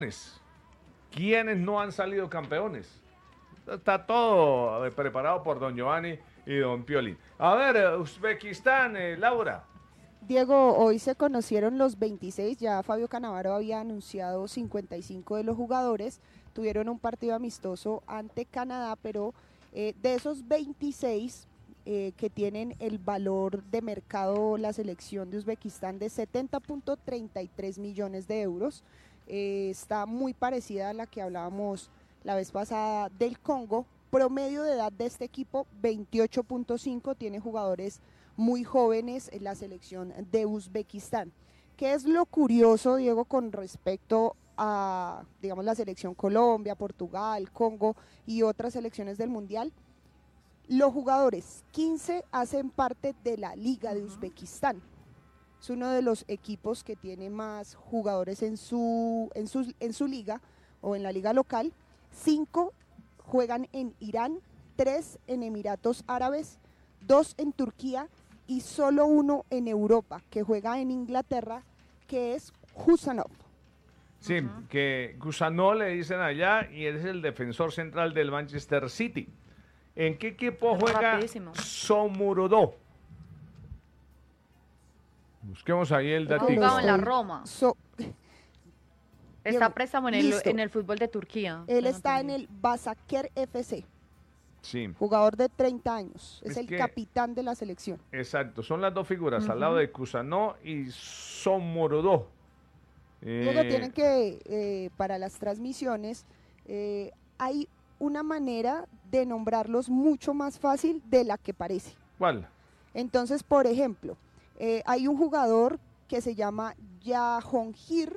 ¿Quiénes no han salido campeones? Está todo preparado por don Giovanni y don Piolín. A ver, Uzbekistán, Laura. Diego, hoy se conocieron los 26, ya Fabio Cannavaro había anunciado 55 de los jugadores, tuvieron un partido amistoso ante Canadá, pero de esos 26 que tienen el valor de mercado la selección de Uzbekistán de 70.33 millones de euros, está muy parecida a la que hablábamos la vez pasada del Congo. Promedio de edad de este equipo 28.5, tiene jugadores muy jóvenes en la selección de Uzbekistán. ¿Qué es lo curioso, Diego, con respecto a, digamos, la selección Colombia, Portugal, Congo y otras selecciones del Mundial? Los jugadores, 15 hacen parte de la Liga de Uzbekistán. Es uno de los equipos que tiene más jugadores en su liga o en la liga local. 5 juegan en Irán, 3 en Emiratos Árabes, 2 en Turquía y solo uno en Europa, que juega en Inglaterra, que es Husanov. Sí, que Gusanó le dicen allá y es el defensor central del Manchester City. ¿En qué equipo juega Shomurodov? Busquemos ahí el dato. Ha jugado en la Roma. Está préstamo en el fútbol de Turquía. Él está en el Basaker FC. Sí. Jugador de 30 años. Es el capitán de la selección. Exacto. Son las dos figuras, al lado de Kusanov y Shomurodov. Luego tienen que, para las transmisiones, hay una manera de nombrarlos mucho más fácil de la que parece. ¿Cuál? Entonces, por ejemplo, hay un jugador que se llama Jahongir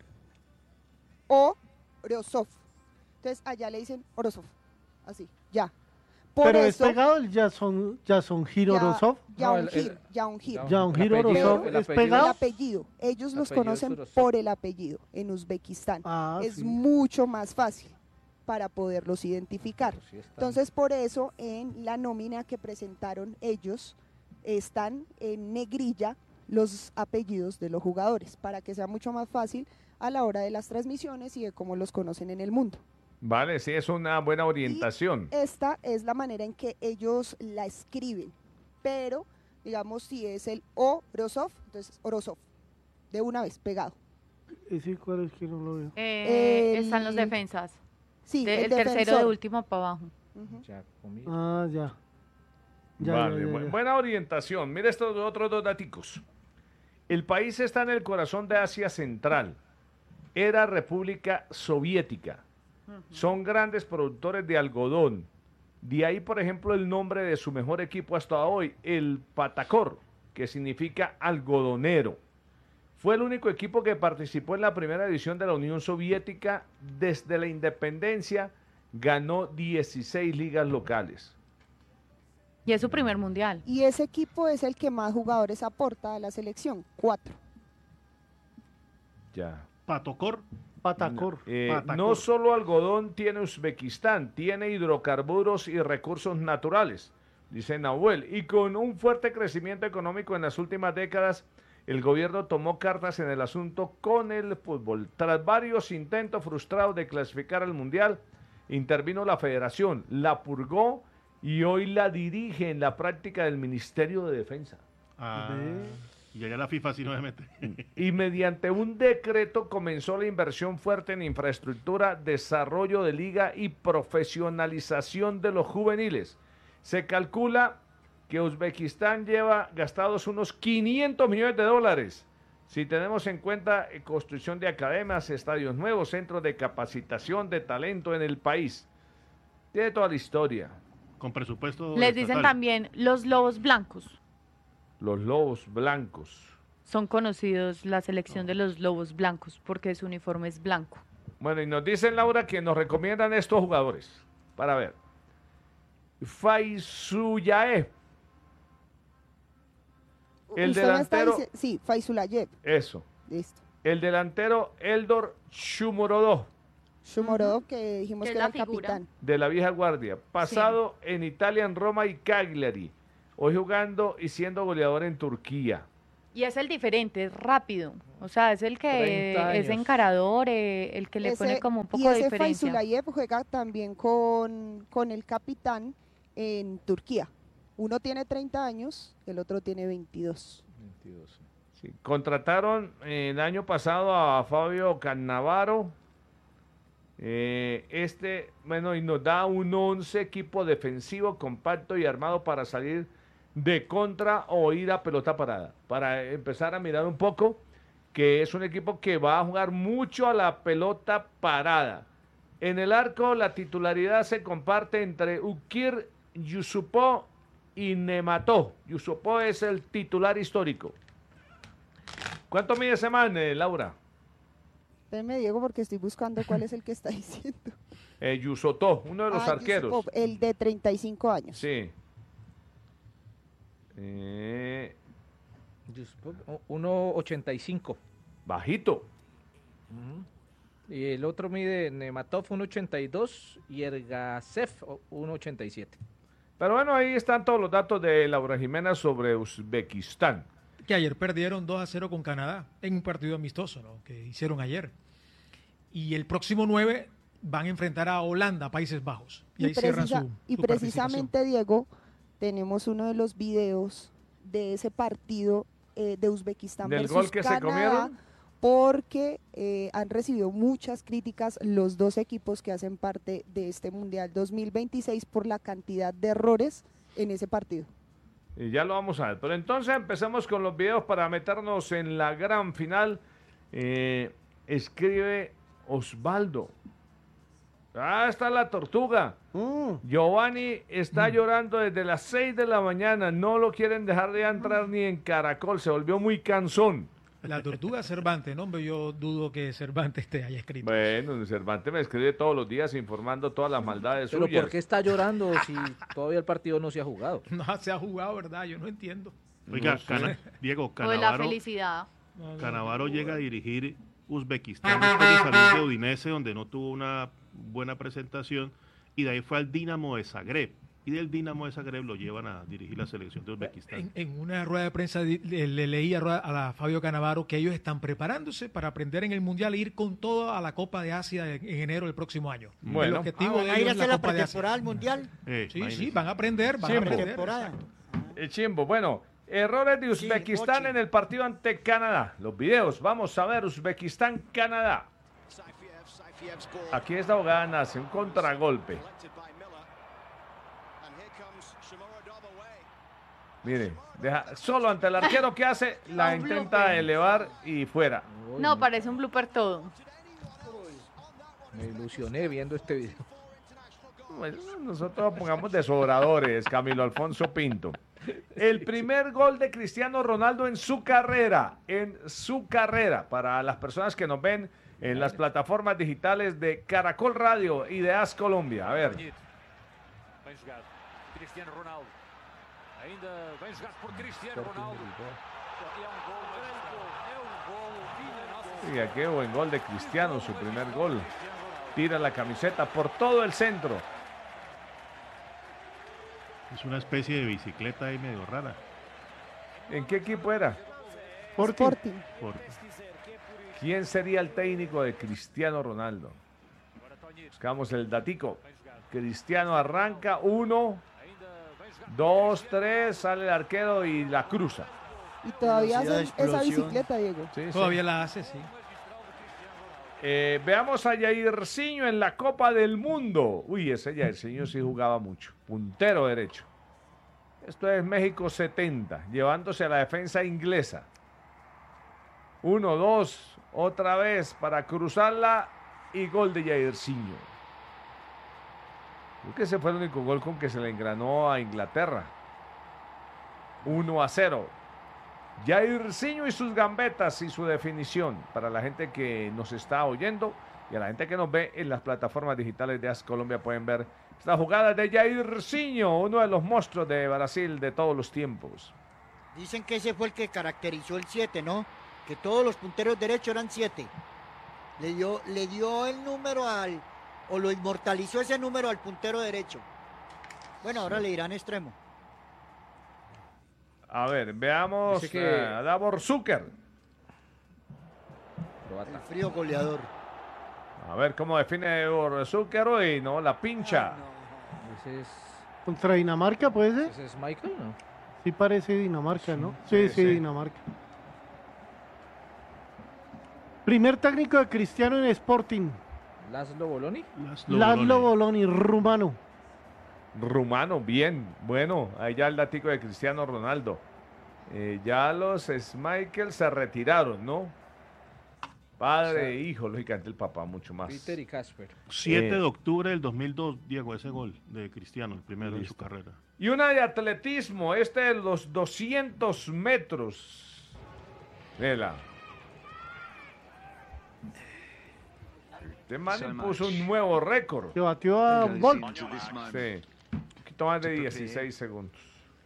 Orozov. Entonces, allá le dicen Orozov. Así, ya. Pero es pegado el Jahongir Orozov. Jahongir Orozov es pegado. El apellido. Ellos los conocen por el apellido en Uzbekistán. Es mucho más fácil para poderlos identificar. Entonces, por eso en la nómina que presentaron ellos están en negrilla los apellidos de los jugadores, para que sea mucho más fácil a la hora de las transmisiones y de cómo los conocen en el mundo. Vale, sí, es una buena orientación. Y esta es la manera en que ellos la escriben, pero digamos si es el Orozov, entonces Orozov, de una vez, pegado. ¿Ese cuál es que no lo veo? Están los defensas. Sí, el tercero de último para abajo. Ya. Vale, buena orientación. Mira estos otros dos daticos. El país está en el corazón de Asia Central. Era República Soviética. Son grandes productores de algodón. De ahí, por ejemplo, el nombre de su mejor equipo hasta hoy, el Patakor, que significa algodonero. Fue el único equipo que participó en la primera edición de la Unión Soviética. Desde la independencia ganó 16 ligas locales. Y es su primer mundial. Y ese equipo es el que más jugadores aporta a la selección, 4. Ya. Patacor. No solo algodón tiene Uzbekistán, tiene hidrocarburos y recursos naturales, dice Nahuel. Y con un fuerte crecimiento económico en las últimas décadas, el gobierno tomó cartas en el asunto con el fútbol. Tras varios intentos frustrados de clasificar al Mundial, intervino la federación, la purgó y hoy la dirige en la práctica del Ministerio de Defensa. Y allá la FIFA sí no se mete. Y mediante un decreto comenzó la inversión fuerte en infraestructura, desarrollo de liga y profesionalización de los juveniles. Se calcula que Uzbekistán lleva gastados unos 500 millones de dólares. Si tenemos en cuenta construcción de academias, estadios nuevos, centros de capacitación de talento en el país. Tiene toda la historia. Con presupuesto Les dicen también los lobos blancos. Los lobos blancos. Son conocidos la selección de los lobos blancos porque su uniforme es blanco. Bueno, y nos dicen, Laura, que nos recomiendan estos jugadores. Para ver. Faizulayev. El delantero. Sí, Faizulayev. Eso. Listo. El delantero Eldor Shomurodov. Shomurodov, que dijimos que era el capitán. De la vieja guardia. Pasado en Italia, en Roma y Cagliari. Hoy jugando y siendo goleador en Turquía. Y es el diferente, es rápido. O sea, es el que es encarador, el que le pone como un poco de diferencia. Y ese Faizulayev juega también con el capitán en Turquía. Uno tiene 30 años, el otro tiene 22. Sí. Contrataron el año pasado a Fabio Cannavaro. Y nos da un 11 equipo defensivo, compacto y armado para salir de contra o ir a pelota parada. Para empezar a mirar un poco, que es un equipo que va a jugar mucho a la pelota parada. En el arco, la titularidad se comparte entre Ukir, Yusupov y Nematov. Yusupov es el titular histórico. ¿Cuánto mide ese man, Laura? Espérame, Diego, porque estoy buscando cuál es el que está diciendo. Yusupov, uno de los arqueros. Yusupov, el de 35 años. Sí. 1.85. Bajito. Y el otro mide Nematov 1.82 y Ergasev 1.87. Pero bueno, ahí están todos los datos de Laura Jimena sobre Uzbekistán. Que ayer perdieron 2-0 con Canadá en un partido amistoso, ¿no? Que hicieron ayer. Y el próximo 9 van a enfrentar a Holanda, Países Bajos. Y ahí cierran su precisamente, Diego, tenemos uno de los videos de ese partido de Uzbekistán del versus gol que Canadá, se comieron, porque han recibido muchas críticas los dos equipos que hacen parte de este Mundial 2026 por la cantidad de errores en ese partido. Y ya lo vamos a ver. Pero entonces empecemos con los videos para meternos en la gran final. Escribe Osvaldo. Ah, está la tortuga. Giovanni está llorando desde las 6 de la mañana. No lo quieren dejar de entrar ni en Caracol. Se volvió muy cansón. La tortuga Cervantes, ¿no? Yo dudo que Cervantes te haya escrito. Bueno, Cervantes me escribe todos los días informando todas las maldades suyas. ¿Pero por qué está llorando si todavía el partido no se ha jugado? No se ha jugado, ¿verdad? Yo no entiendo. Oiga, Diego, Canavaro, la felicidad. Canavaro llega a dirigir Uzbekistán después de salir de Udinese, donde no tuvo una buena presentación, y de ahí fue al Dinamo de Zagreb. Y del Dinamo de Zagreb lo llevan a dirigir la selección de Uzbekistán. En una rueda de prensa le leí a Fabio Cannavaro que ellos están preparándose para aprender en el Mundial e ir con todo a la Copa de Asia en enero del próximo año. Bueno. El objetivo de ellos es la Copa de Asia. ¿Al Mundial? Sí, van a aprender. Van a aprender. Chimbo, bueno, errores de Uzbekistán en el partido ante Canadá. Los videos, vamos a ver Uzbekistán-Canadá. Aquí esta jugada nace, un contragolpe. Mire, deja solo ante el arquero que hace, la intenta elevar y fuera. No, parece un blooper todo. Me ilusioné viendo este video. Pues nosotros pongamos desobradores, Camilo Alfonso Pinto. El primer gol de Cristiano Ronaldo en su carrera, para las personas que nos ven en las plataformas digitales de Caracol Radio y de AS Colombia. A ver. Cristiano Ronaldo. Ainda bem jogado por Cristiano Ronaldo. Sí, qué buen gol de Cristiano, su primer gol. Tira la camiseta por todo el centro. Es una especie de bicicleta ahí medio rara. ¿En qué equipo era? Sporting. ¿Quién sería el técnico de Cristiano Ronaldo? Buscamos el datico. Cristiano arranca 1, 2, 3, sale el arquero y la cruza. Y todavía hace esa bicicleta, Diego. Sí, todavía la hace, sí. Veamos a Jairzinho en la Copa del Mundo. Uy, ese Jairzinho sí jugaba mucho. Puntero derecho. Esto es México 70, llevándose a la defensa inglesa. 1, 2, otra vez para cruzarla y gol de Jairzinho. Creo que ese fue el único gol con que se le engranó a Inglaterra. 1-0. Jairzinho y sus gambetas y su definición para la gente que nos está oyendo y a la gente que nos ve en las plataformas digitales de AS Colombia pueden ver esta jugada de Jairzinho, uno de los monstruos de Brasil de todos los tiempos. Dicen que ese fue el que caracterizó el 7, ¿no? Que todos los punteros derechos eran 7. Le dio el número o lo inmortalizó ese número al puntero derecho. Bueno, ahora le dirán extremo. A ver, veamos a Davor Zucker. El frío goleador. A ver cómo define Davor Zucker hoy, ¿no? La pincha. Ese es... ¿Contra Dinamarca puede ser? ¿Ese es Michael, no? Sí parece Dinamarca, ¿no? Sí, Dinamarca. Primer técnico de Cristiano en Sporting. ¿Laszlo Boloni? Laszlo Boloni, rumano. Rumano, bien, bueno, ahí ya el datico de Cristiano Ronaldo. Ya los Schmeichel se retiraron, ¿no? Padre e hijo, lógicamente el papá mucho más. Peter y Casper. 7 de octubre del 2002, Diego, ese gol de Cristiano, el primero en su carrera. Y una de atletismo, de los 200 metros. Vela. Este man impuso un nuevo récord. Que batió a Bolt. Sí, un poquito más de 16 segundos.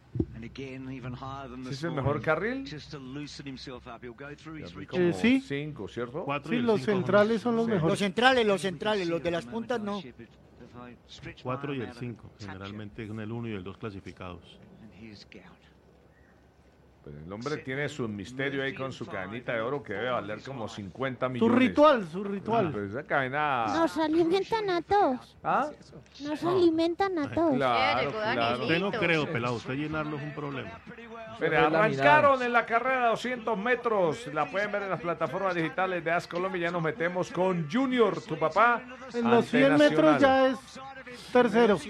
¿Sí es el mejor carril? Sí. 5, ¿cierto? Sí, los centrales son los mejores. Los centrales, los de las puntas no. 4 y el 5, generalmente con el 1 y el 2 clasificados. Pues el hombre tiene su misterio ahí con su cadenita de oro que debe valer como 50 millones. Su ritual. Pues esa cadena... Nos alimentan a todos. ¿Ah? Nos alimentan a todos. Claro. Usted no creo, pelado, usted llenarlo es un problema. Pero arrancaron en la carrera de 200 metros. La pueden ver en las plataformas digitales de AS Colombia. Ya nos metemos con Junior, tu papá. En los 100 metros ya es tercero.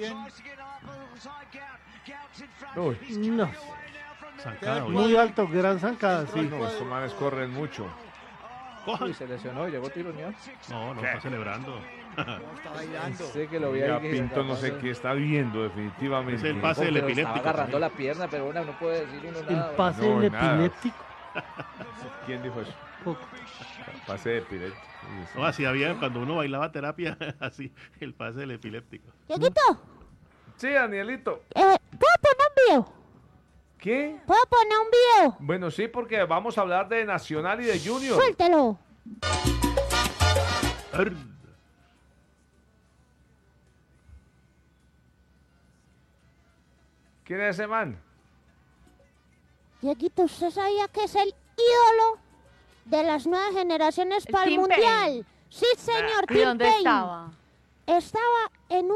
Uy. No. Zancada, muy alto, gran zancada, sí. No, estos manes corren mucho. Uy, se lesionó, llegó tironeado. No, está celebrando. Está bailando. Sé que lo vi Ya ahí. Pinto no sé qué está viendo definitivamente. Es el pase del epiléptico. Estaba agarrando la pierna, pero bueno, no puede decir uno nada. El pase No, del nada. epiléptico. ¿Quién dijo eso? Poco. Pase de epiléptico. No, así había cuando uno bailaba terapia, así, el pase del epiléptico. Dieguito, Sí, Danielito. ¿puedo poner un video? ¿Qué? ¿Puedo poner un video? Bueno, sí, porque vamos a hablar de Nacional y de Junior. Suéltelo. ¿Quién es ese man? Dieguito, ¿usted sabía que es el ídolo de las nuevas generaciones para el Tim Mundial? Payne. Sí, señor, ¿Y Tim dónde Payne. estaba? Estaba en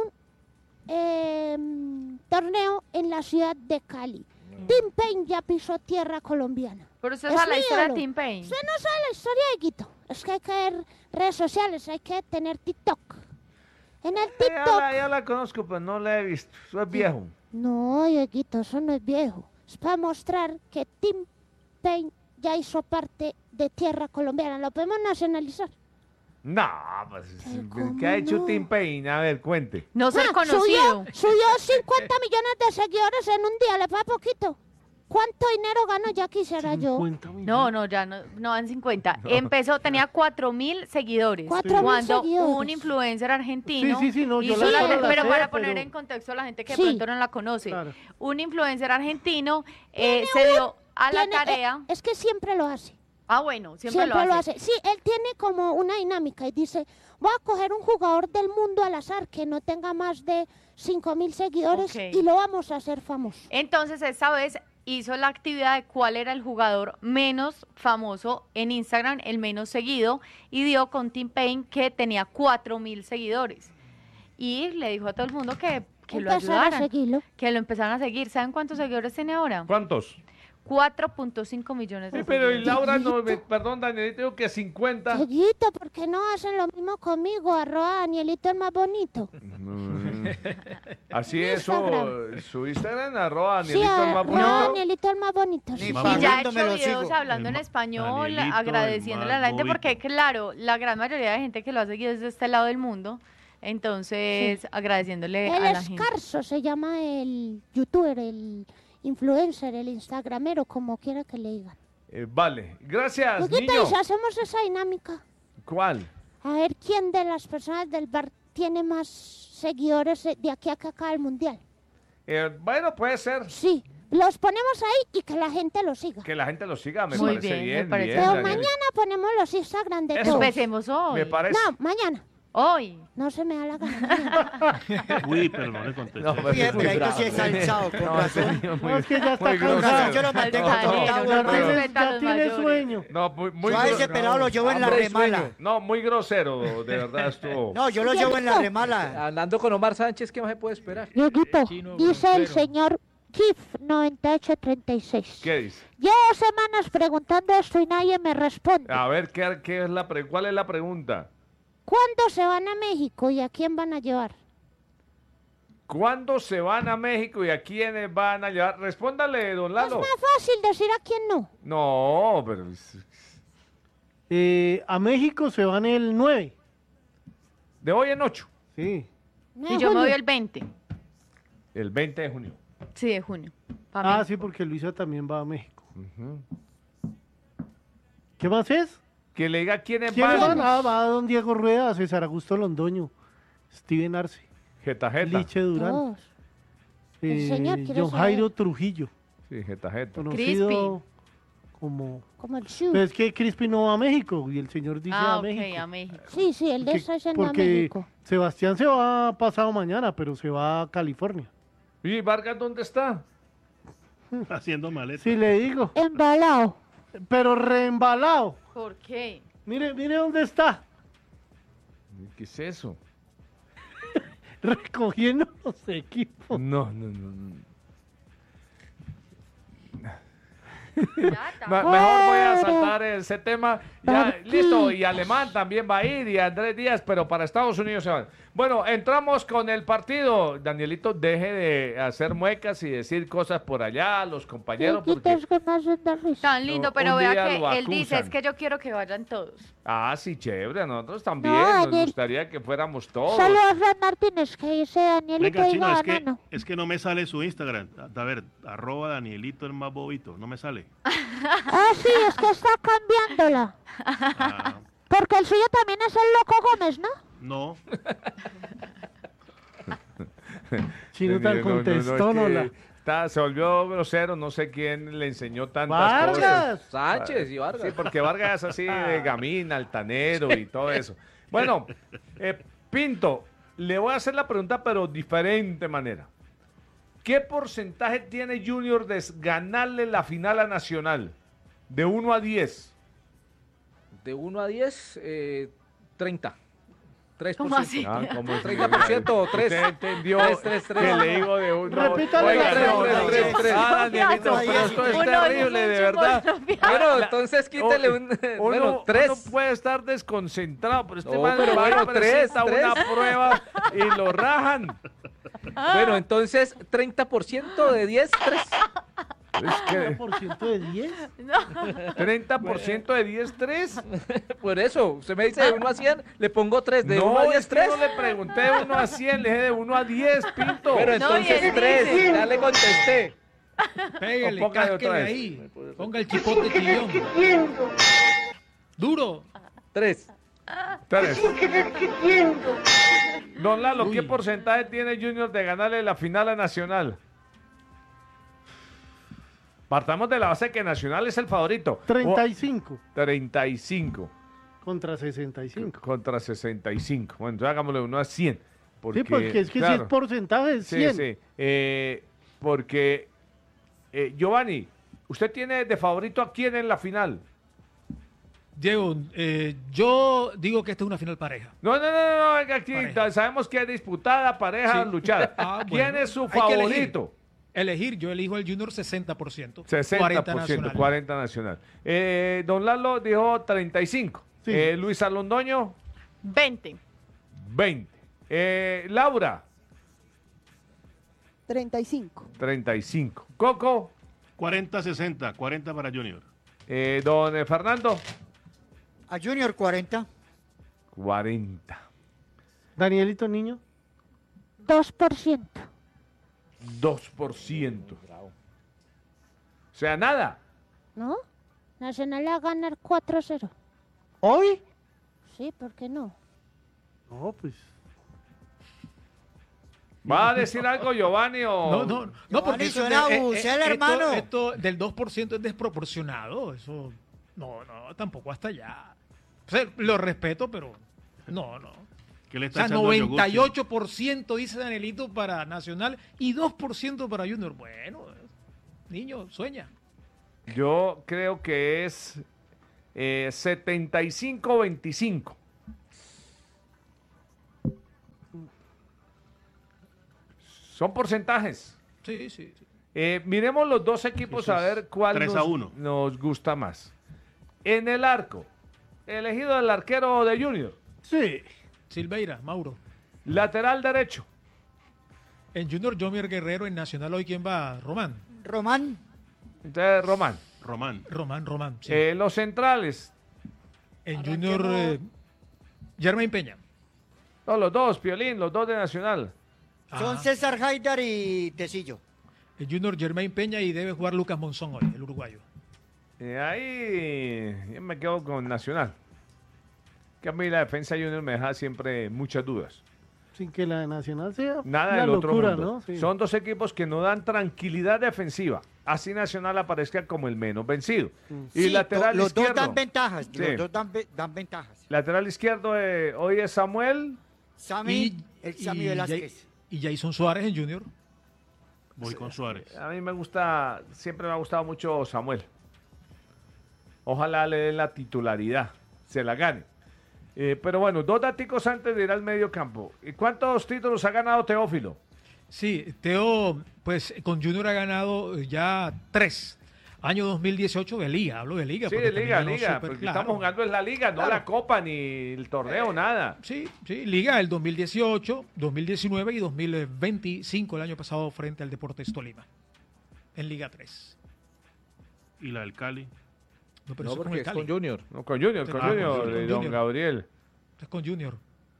un torneo en la ciudad de Cali. Tim Payne ya pisó tierra colombiana. Pero usted Es sabe la mi historia de ídolo. Tim Payne. Usted no sabe la historia, Dieguito. Es que hay que ver redes sociales, hay que tener TikTok. En el TikTok... Ya la conozco, pero no la he visto. Eso es viejo. No, Dieguito, eso no es viejo. Es para mostrar que Tim Payne ya hizo parte de tierra colombiana. Lo podemos nacionalizar. No, pues, ¿cómo ¿qué ha hecho no? Tim Payne? A ver, cuente. No ser conocido. Subió 50 millones de seguidores en un día, le fue poquito. ¿Cuánto dinero gano ya quisiera yo? 50 millones. No, ya no van 50. Empezó, tenía 4.000 seguidores. 4.000 Cuando seguidores. un influencer argentino Sí, no, yo hizo la pero sé, para poner en contexto a la gente que de Sí. pronto no la conoce, Claro. un influencer argentino se dio a la tarea. Es que siempre lo hace. Bueno, siempre Siempre lo lo hace. hace. Sí, él tiene como una dinámica y dice, voy a coger un jugador del mundo al azar que no tenga más de 5.000 seguidores Ok. y lo vamos a hacer famoso. Entonces, esta vez hizo la actividad de cuál era el jugador menos famoso en Instagram, el menos seguido, y dio con Tim Payne que tenía 4.000 seguidores. Y le dijo a todo el mundo que lo Empezar a ayudaran, seguirlo. que lo empezaran a seguir. ¿Saben cuántos seguidores tiene ahora? ¿Cuántos? 4.5 millones de Sí, pero y seguidores. Laura, perdón, Danielito, digo que 50. Dieguito, ¿por qué no hacen lo mismo conmigo? @ Danielito el más bonito. Así Mi es su Instagram, @ Sí, Danielito el más bonito. Danielito el más bonito. sí. Ni Y pa' ya ha viendo hecho me lo videos sigo. hablando en El español, Danielito, agradeciéndole a la el gente, más porque claro, la gran mayoría de gente que lo ha seguido es de este lado del mundo, entonces agradeciéndole a El la gente. Escarzo se llama el youtuber, el influencer, el instagramero, como quiera que le digan. Vale, gracias, Dieguito, niño. ¿y si hacemos esa dinámica? ¿Cuál? A ver quién de las personas del bar tiene más seguidores de aquí a acá del mundial. Bueno, puede ser Sí, los ponemos ahí y que la gente los siga. que la gente lo siga, me Muy parece bien, me bien. parece bien, Pero Danielito. mañana ponemos los Instagram de Eso. todos. Empecemos hoy. Me parece. No, mañana. Hoy. No se me da la gana. Uy, pero no le contesté. No, pero ahí tú sí es alzado, con razón. No, es que ya está cansado. Yo lo mantengo Ya tiene sueño. No, muy yo a ese pelado lo llevo en la remala. No, muy grosero, de verdad estuvo. No, yo lo llevo en la remala. Andando con Omar Sánchez, ¿qué más se puede esperar? Dieguito, dice el señor Kif 9836. ¿Qué dice? Llevo semanas preguntando esto y nadie me responde. A ver, ¿qué es ¿cuál es la pregunta? ¿Cuándo se van a México y a quién van a llevar? ¿Cuándo se van a México y a quiénes van a llevar? Respóndale, don Lalo. Es más fácil decir a quién no. No, pero... A México se van el 9. De hoy en 8. Sí. Y yo me voy el 20. El 20 de junio. Sí, de junio. Sí, porque Luisa también va a México. ¿Qué más es? Que le diga quiénes van. Va don Diego Rueda, César Augusto Londoño, Steven Arce, Jeta. Liche Durán, el señor John Jairo Trujillo. Sí, Jeta. Conocido como el Shu. Pero es que Crispy no va a México y el señor dice a México. A México. Sí, él está yendo a México. Sebastián se va pasado mañana, pero se va a California. ¿Y Vargas dónde está? Haciendo maleta. Sí, le digo. Embalado. Pero reembalado. ¿Por qué? Mire dónde está. ¿Qué es eso? Recogiendo los equipos. No. Mejor voy a saltar ese tema. Ya, listo, y Alemán también va a ir, y Andrés Díaz, pero para Estados Unidos se van. Bueno, entramos con el partido. Danielito, deje de hacer muecas y decir cosas por allá a los compañeros. Porque tan lindo, pero vea que él dice, es que yo quiero que vayan todos. Sí, chévere, a nosotros también nos gustaría que fuéramos todos. Solo a Fran Martínez, que dice Danielito. Venga, Chino, es que no me sale su Instagram. A ver, @Danielito el más bobito, no me sale. Sí, es que está cambiándola. Porque el suyo también es el Loco Gómez, ¿no? No. Chino tan contestó, se volvió grosero, no sé quién le enseñó tantas Vargas. cosas. Sánchez y Vargas. Sí, porque Vargas es así de gamín, altanero y todo eso. Bueno, Pinto, le voy a hacer la pregunta, pero diferente manera. ¿Qué porcentaje tiene Junior de ganarle la final a Nacional? De 1 a 10. De 1 a 10, 30. 3%. ¿Cómo así? 30% o 3. ¿Usted entendió 3. que le digo de 1? Repítale. 3. Danielito, pero esto es terrible, de verdad. Bueno, entonces quítele un... Bueno, 3. Uno puede estar desconcentrado, pero este No, man pero bueno, presenta 3. una prueba y lo rajan. Bueno, entonces 30% de 10, 3. Es que ¿30% de 10? No. 30% de 10, 3. Por eso, usted me dice de 1 a 100, le pongo 3. De No, 1 a 10, es que 3. no le pregunté de 1 a 100, le dije de 1 a 10, Pinto. Pero entonces 3, ya le contesté. Pégale, Póngale otra cásquele vez. ahí. Ponga el chipote chillón. Duro. 3. 3. Don Lalo, ¿qué porcentaje tiene Junior de ganarle la final a Nacional? Partamos de la base que Nacional es el favorito. 35. 35. Contra 65. Contra 65. Bueno, entonces hagámosle 1 a 100. Sí, porque es que si es porcentaje es 100. Sí. Porque, Giovanni, ¿usted tiene de favorito a quién en la final? Diego, yo digo que esta es una final pareja. No, venga aquí, Pareja. sabemos que es disputada, pareja, Sí. luchada. ¿Quién Bueno, es su hay que favorito? Yo elijo el Junior 60%. 60%, 40 Nacional. 40 Nacional. Don Lalo dijo 35. Sí. Luis Alondoño, 20. 20. Laura, 35. 35. Coco, 40-60, 40 para Junior. don Fernando, A Junior 40. 40. Danielito, niño. 2%. 2%. O sea, nada. ¿No? Nacional va a ganar 4-0. ¿Hoy? Sí, ¿por qué no? No, pues. ¿Va a decir algo Giovanni o...? No, porque eso suena bucel, hermano. Esto del 2% es desproporcionado. Eso, no, tampoco hasta allá. O sea, lo respeto, pero no. ¿Qué le O está sea, echando al yogur? 98% dice Danielito para Nacional y 2% para Junior. Bueno, niño, sueña. Yo creo que es 75-25. Son porcentajes. Sí, sí. Miremos los dos equipos a ver cuál 3-1. nos gusta más. En el arco, elegido el arquero de Junior. Sí. Silveira, Mauro. Lateral derecho. En Junior, Jomier Guerrero. En Nacional, hoy, ¿quién va? Román. Román. Entonces, Román. Román, sí. Los centrales. En Junior, Germain Peña. No, los dos, Piolín, los dos de Nacional. Son César Haidar y Tecillo. El Junior, Germain Peña, y debe jugar Lucas Monzón hoy, el uruguayo. Ahí yo me quedo con Nacional. Que a mí la defensa Junior me deja siempre muchas dudas. Sin que la de Nacional sea Nada una del otro locura, mundo. ¿no? Sí. Son dos equipos que no dan tranquilidad defensiva. Así Nacional aparezca como el menos vencido. Y Sí, lateral los izquierdo. dos dan ventajas. Sí. Los dos dan ventajas. Lateral izquierdo hoy es Samuel. Sammy Velázquez. Y Jason Suárez en Junior. Voy con Suárez. A mí siempre me ha gustado mucho Samuel. Ojalá le den la titularidad, se la gane. Pero bueno, dos daticos antes de ir al medio campo. ¿Y cuántos títulos ha ganado Teófilo? Sí, Teo, pues con Junior ha ganado ya 3. Año 2018 de Liga, hablo de Liga. Sí, porque de también ganó Liga, Super, porque claro. estamos jugando en la Liga, no la Copa ni el torneo, nada. Sí, Liga el 2018, 2019 y 2025, el año pasado, frente al Deportes Tolima. En Liga 3. ¿Y la del Cali? No, pero No, eso porque es es con con Junior. No, con Junior, con Junior, de con don Junior. Gabriel. Es con Junior.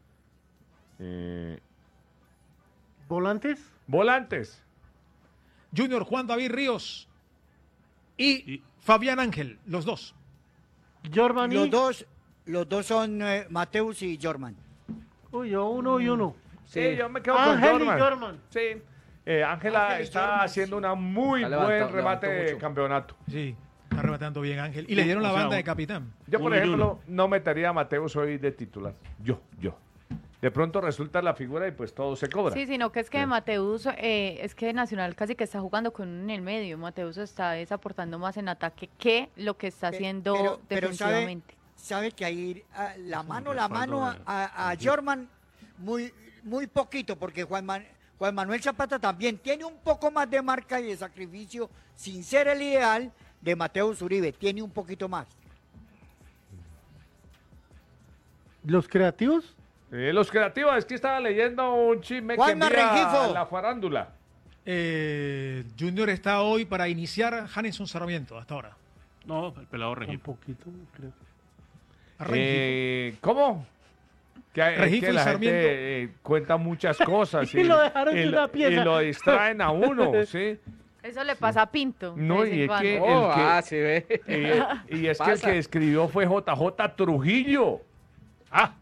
¿Volantes? Volantes. Junior, Juan David Ríos y Fabián Ángel, los dos. Jorman y... Los dos son Mateus y Jorman. Uy, yo uno y uno. Sí, yo me quedo Ángel con y Jorman. Jorman. Sí. Ángela Ángel y está Jorman, haciendo una muy Está buen levantó remate de mucho. campeonato. Sí, está rematando bien Ángel. Y le dieron la O sea, banda de capitán. Yo, por Uno y ejemplo, no metería a Mateus hoy de titular. Yo. De pronto resulta la figura y pues todo se cobra. Sí, sino que es que Mateus, es que Nacional casi que está jugando con uno en el medio. Mateus está aportando más en ataque que lo que está haciendo Pero defensivamente. sabe que ahí la mano a Jorman muy poquito, porque Juan Manuel Zapata también tiene un poco más de marca y de sacrificio, sin ser el ideal de Mateus Uribe, tiene un poquito más. ¿Los creativos? Los creativos, es que estaba leyendo un chisme que Juanma envía Rengifo. la farándula. Junior está hoy para iniciar Janeson Sarmiento hasta ahora. No, el pelado Un Rengifo. poquito, creo. A Rengifo. ¿Cómo? Que Rengifo y la Sarmiento. gente cuenta muchas cosas. Y lo dejaron sin una pieza. Y lo distraen a uno, ¿sí? Eso le pasa a Pinto. No, de vez y en es que cuando. Se ve. y es que el Pasa. que escribió fue JJ Trujillo. Ah,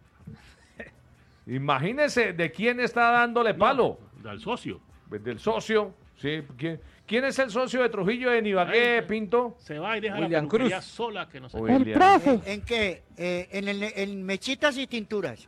imagínese de quién está dándole palo. Del socio. Del socio, ¿sí? ¿Quién es el socio de Trujillo en Ibagué, Pinto? Se va y deja William la peluquería Cruz. sola que no se El profe. ¿En qué? En mechitas y tinturas.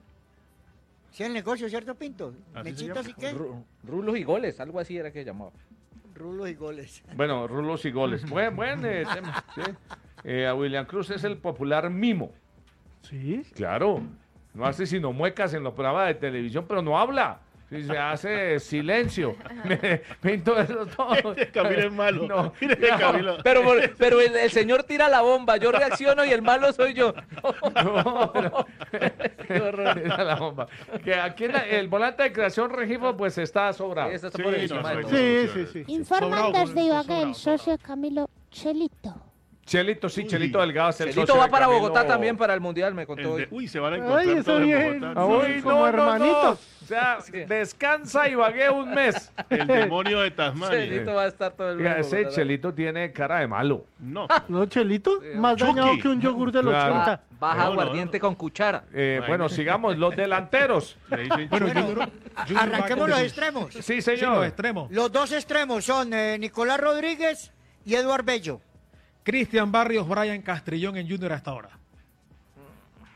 Sí, el negocio, ¿cierto, Pinto? Así se Mechitas y qué. Rulos y goles, algo así era que llamaba. Rulos y goles. Bueno, rulos y goles. Buen tema, ¿sí? A William Cruz es el popular mimo. Sí. Claro, no hace sino muecas en los programas de televisión, pero no habla. Sí, se hace silencio. Pinto eso todo. Camilo es malo. No, Mire, Camilo. Pero el señor tira la bomba, yo reacciono y el malo soy yo. no, pero, era la bomba. Que aquí el volante de creación Rengifo pues está sobrado. Eso está Sí, por encima no, de no, todo. Sí. Informan Sobrado, desde Ibagué sobrado, el socio Camilo Chelito. Chelito, sí, Uy. Chelito Delgado es el Celito socio va de para Camilo. Bogotá también para el Mundial, me contó hoy. Uy, se van a encontrar Ay, eso todos en bien. Bogotá. Uy, Como hermanitos. O sea, descansa Ibagué un mes. El demonio de Tasmania. Celito va a estar todo el Oiga, mundo. ese Chelito tiene cara de malo. No. ¿No, Chelito? Más Chucky. dañado que un yogur de los Claro. 80. Baja No, no, aguardiente con cuchara. Bueno, sigamos, los delanteros. Le dicen Bueno, Chucky. Junior va Arranquemos con los sus- extremos. Sí, Sí, señor. los extremos. Los dos extremos son Nicolás Rodríguez y Eduard Bello. Cristian Barrios, Brian Castrillón en Junior hasta ahora.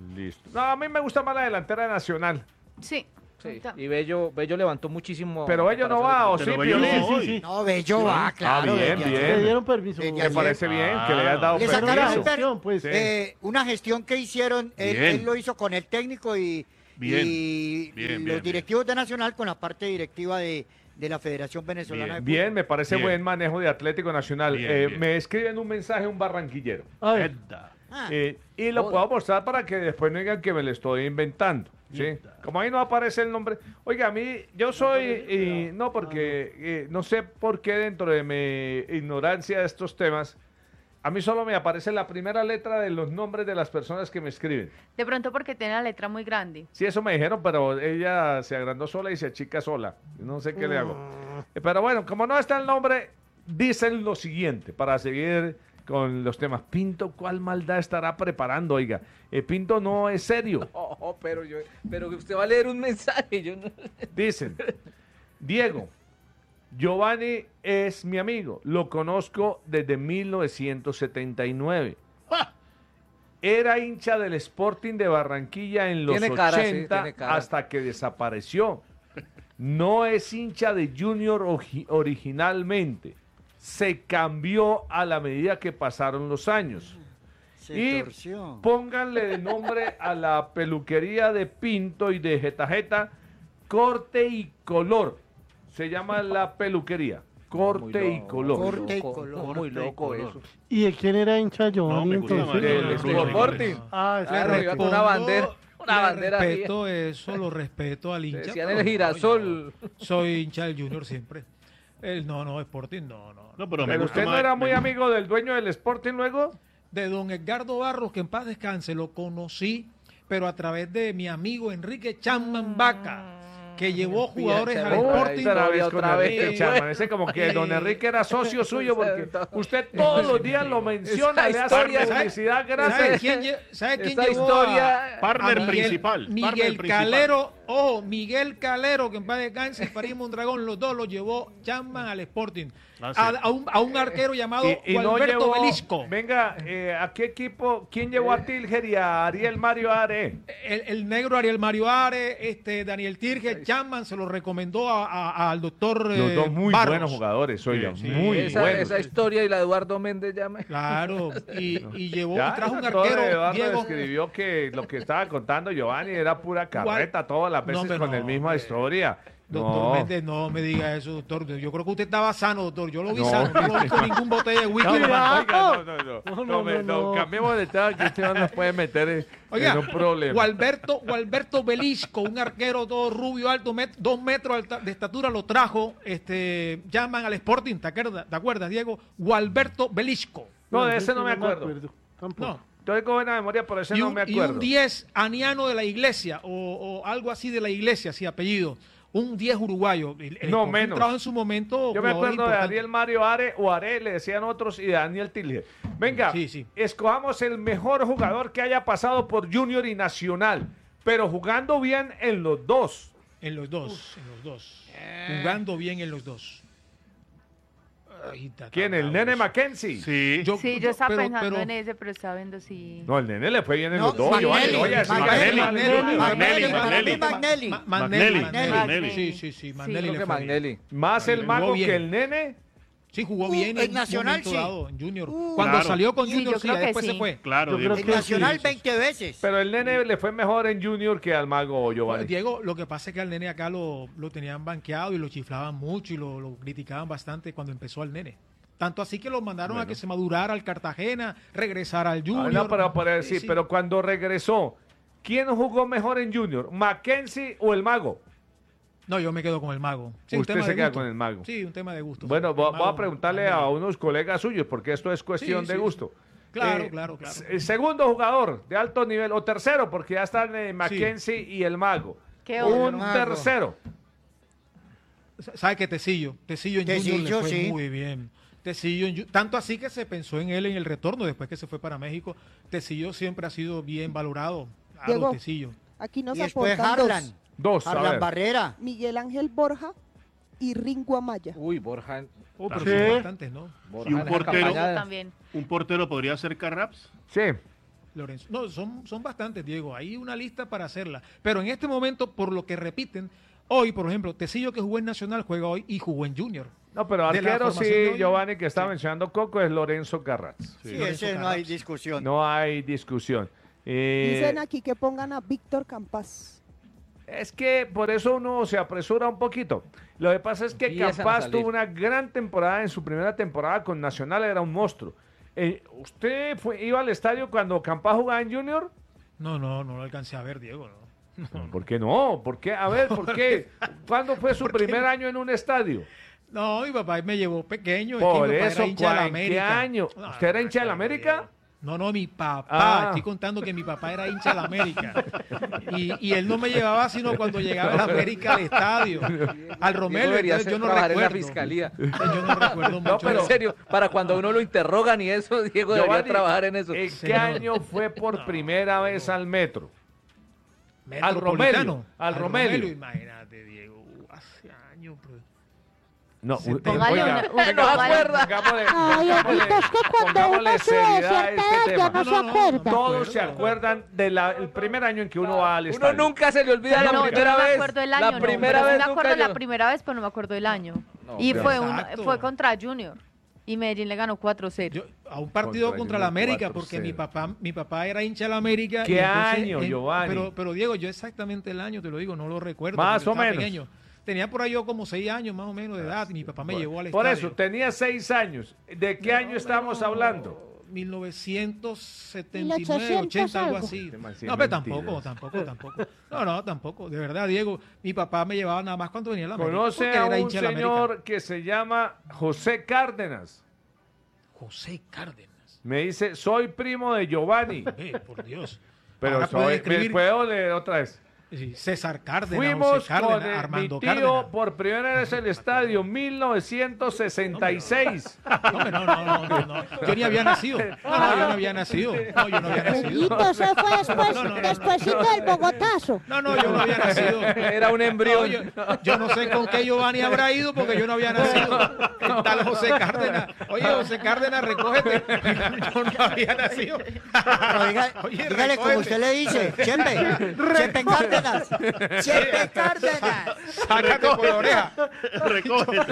Listo. No, a mí me gusta más la delantera de Nacional. Sí. Sí, y Bello levantó muchísimo. Pero Bello no va, ¿o sí, Sí. No, Bello va, claro. bien. Le dieron permiso. Me parece bien que le hayas dado permiso. Pues. Una gestión que hicieron, él lo hizo con el técnico y los directivos de Nacional con la parte directiva de la Federación Venezolana de Fútbol. Bien, me parece buen manejo de Atlético Nacional. Bien. Me escriben un mensaje un barranquillero. Ah. Y lo puedo mostrar para que después no digan que me lo estoy inventando. ¿Sí? Como ahí no aparece el nombre. Oiga, a mí, yo soy, no porque, no sé por qué dentro de mi ignorancia de estos temas, a mí solo me aparece la primera letra de los nombres de las personas que me escriben. De pronto porque tiene la letra muy grande. Sí, eso me dijeron, pero ella se agrandó sola y se achica sola. No sé qué le hago. Pero bueno, como no está el nombre, dicen lo siguiente, para seguir con los temas. Pinto, ¿cuál maldad estará preparando? Oiga, Pinto no es serio. No, pero usted va a leer un mensaje. Yo no... Dicen, Diego, Giovanni es mi amigo, lo conozco desde 1979. Era hincha del Sporting de Barranquilla en los 80 hasta que desapareció. No es hincha de Junior originalmente. Se cambió a la medida que pasaron los años. Y pónganle de nombre a la peluquería de Pinto y de Jeta Corte y Color. Se llama la peluquería. Corte y Color. Muy loco eso. ¿Y de quién era hincha Giovanni entonces? Del Sporting. Una bandera. Lo respeto al hincha. Decían el girasol. Soy hincha del Junior siempre. No, Sporting, no. Pero usted no era muy amigo del dueño del Sporting luego. De don Edgardo Barros, que en paz descanse, lo conocí, pero a través de mi amigo Enrique Chapman Vaca, que llevó jugadores al Sporting. Otra vez. Ese como que don Enrique era socio suyo, porque usted todos los días lo menciona, le hace publicidad gratis. ¿Sabe quién llevó partner principal? Miguel Calero, Miguel Calero, que en paz descanse, Farid Mondragón, los dos los llevó Chapman al Sporting. A un arquero llamado Gualberto Belisco. Venga, ¿a qué equipo? ¿Quién llevó a Tilger y a Ariel Mario Are? El negro Ariel Mario Are, Daniel Tilger, Chapman se lo recomendó al doctor los dos muy Barros. Buenos jugadores, oiga, muy buenos. Esa historia y la de Eduardo Méndez llama. Claro, y llevó, trajo un arquero. arquero. Diego escribió que lo que estaba contando Giovanni era pura carreta, todas las veces con la misma historia. Doctor Méndez, no me diga eso, doctor. Yo creo que usted estaba sano, doctor. Yo lo vi sano. No lo vi con ningún botella de whisky. No, cambiemos de tema que usted no nos puede meter en un problema. Gualberto Belisco, un arquero todo rubio, alto, 2 metros de estatura, lo trajo, llaman al Sporting, ¿te acuerdas, Diego? Gualberto Belisco. No, de ese no me acuerdo. No. Estoy con buena memoria, por eso no me acuerdo. Y un 10 aniano de la iglesia, o algo así de la iglesia, sí, apellido. Un 10 uruguayo. No menos. Trabajo en su momento. Yo me acuerdo de Ariel Mario Are, o Are, le decían otros, y de Daniel Tilger. Venga, escogamos el mejor jugador que haya pasado por Junior y Nacional, pero jugando bien en los dos. Jugando bien en los dos. ¿Quién? ¿El Nene Mackenzie? Sí. Yo estaba pensando en ese, pero estaba viendo si... No, el Nene le fue bien en los dos. Magnelli. Sí, Magnelli. Más el Mago que el Nene. Sí, jugó bien en Nacional, en Junior. Cuando salió con Junior, sí, después se fue. Claro, en Nacional 20 veces. Pero el Nene le fue mejor en Junior que al Mago Giovanni. Diego, lo que pasa es que al Nene acá lo tenían banqueado y lo chiflaban mucho y lo criticaban bastante cuando empezó al Nene. Tanto así que lo mandaron a que se madurara al Cartagena, regresara al Junior. Pero cuando regresó, ¿quién jugó mejor en Junior? ¿Mackenzie o el Mago? No, yo me quedo con el Mago. Sí, usted se queda con el Mago. Sí, un tema de gusto. Bueno, voy a preguntarle a unos colegas suyos, porque esto es cuestión de gusto. Claro. Segundo jugador de alto nivel, o tercero, porque ya están Mackenzie y el Mago. Un tercero. ¿Sabe qué? Tecillo en Junior le fue muy bien. Tecillo, tanto así que se pensó en él en el retorno después que se fue para México. Tecillo siempre ha sido bien valorado. Diego, Tecillo. Aquí nos y después aportan dos. Harlan Barrera. Miguel Ángel Borja y Ringo Amaya. Uy, Borja. Pero son bastantes, ¿no? Borja, y un portero podría ser Carraps. Sí. Lorenzo. No, son bastantes, Diego. Hay una lista para hacerla. Pero en este momento, por lo que repiten, hoy, por ejemplo, Tecillo, que jugó en Nacional, juega hoy y jugó en Junior. No, pero arquero sí, Giovanni, que está mencionando Coco, es Lorenzo Carratz. Sí, ese no hay discusión. No hay discusión. Dicen aquí que pongan a Víctor Campás. Es que por eso uno se apresura un poquito. Lo que pasa es que Campás tuvo una gran temporada en su primera temporada con Nacional, era un monstruo. ¿Usted iba al estadio cuando Campás jugaba en Junior? No lo alcancé a ver, Diego. No. ¿Por qué no? ¿Por qué? A ver, ¿por qué? ¿Cuándo fue su primer año en un estadio? No, mi papá me llevó pequeño. Por eso, ¿en qué año? ¿Usted era hincha de la América? No, mi papá. Estoy contando que mi papá era hincha de la América. Y él no me llevaba sino cuando llegaba a la América al estadio. Al Romelio, yo no recuerdo. En la fiscalía. Yo no recuerdo mucho. No, pero en serio, para cuando uno lo interrogan y eso, Diego debería trabajar en eso. ¿En qué año fue por primera vez al metro? Al Romelio. Imagínate, Diego, hace años. No, póngale no acuerda. Pongámosle seriedad a este tema. No se acuerda. Todos se acuerdan del primer año en que uno va al estadio. Uno nunca se le olvida la primera vez. No me acuerdo del año. La primera vez. Me acuerdo la primera vez, pero no me acuerdo del año. Y fue contra Junior. Y Medellín le ganó 4-0. A un partido contra la América, porque mi papá era hincha de la América. ¿Qué año, Giovanni? Pero Diego, yo exactamente el año, te lo digo, no lo recuerdo. Más o menos. Pequeño. Tenía por ahí yo como 6 años más o menos de edad y mi papá me llevó al estadio. Por eso, tenía 6 años. ¿De qué año estamos hablando? 1979, 80, algo así. No, pero tampoco. No, tampoco. De verdad, Diego, mi papá me llevaba nada más cuando venía a la América. ¿Conoce a un señor que se llama José Cárdenas? José Cárdenas. Me dice, soy primo de Giovanni. Por Dios. Pero ¿puedo leer otra vez? Sí, César Cárdenas, fuimos José Cárdenas, con Armando mi tío Cárdenas. por primera vez al estadio 1966. No. Yo ni había nacido. Yo no había nacido. Poquito, se fue despuésito del Bogotazo. No, yo no había nacido. Era un embrión. Yo no sé con qué Giovanni habrá ido porque yo no había nacido. El tal José Cárdenas. Oye, José Cárdenas, recógete. Yo no había nacido. Dígale como usted le dice, Chepe Cárdenas. Chepe Cárdenas. Sácate por la oreja. Recógete.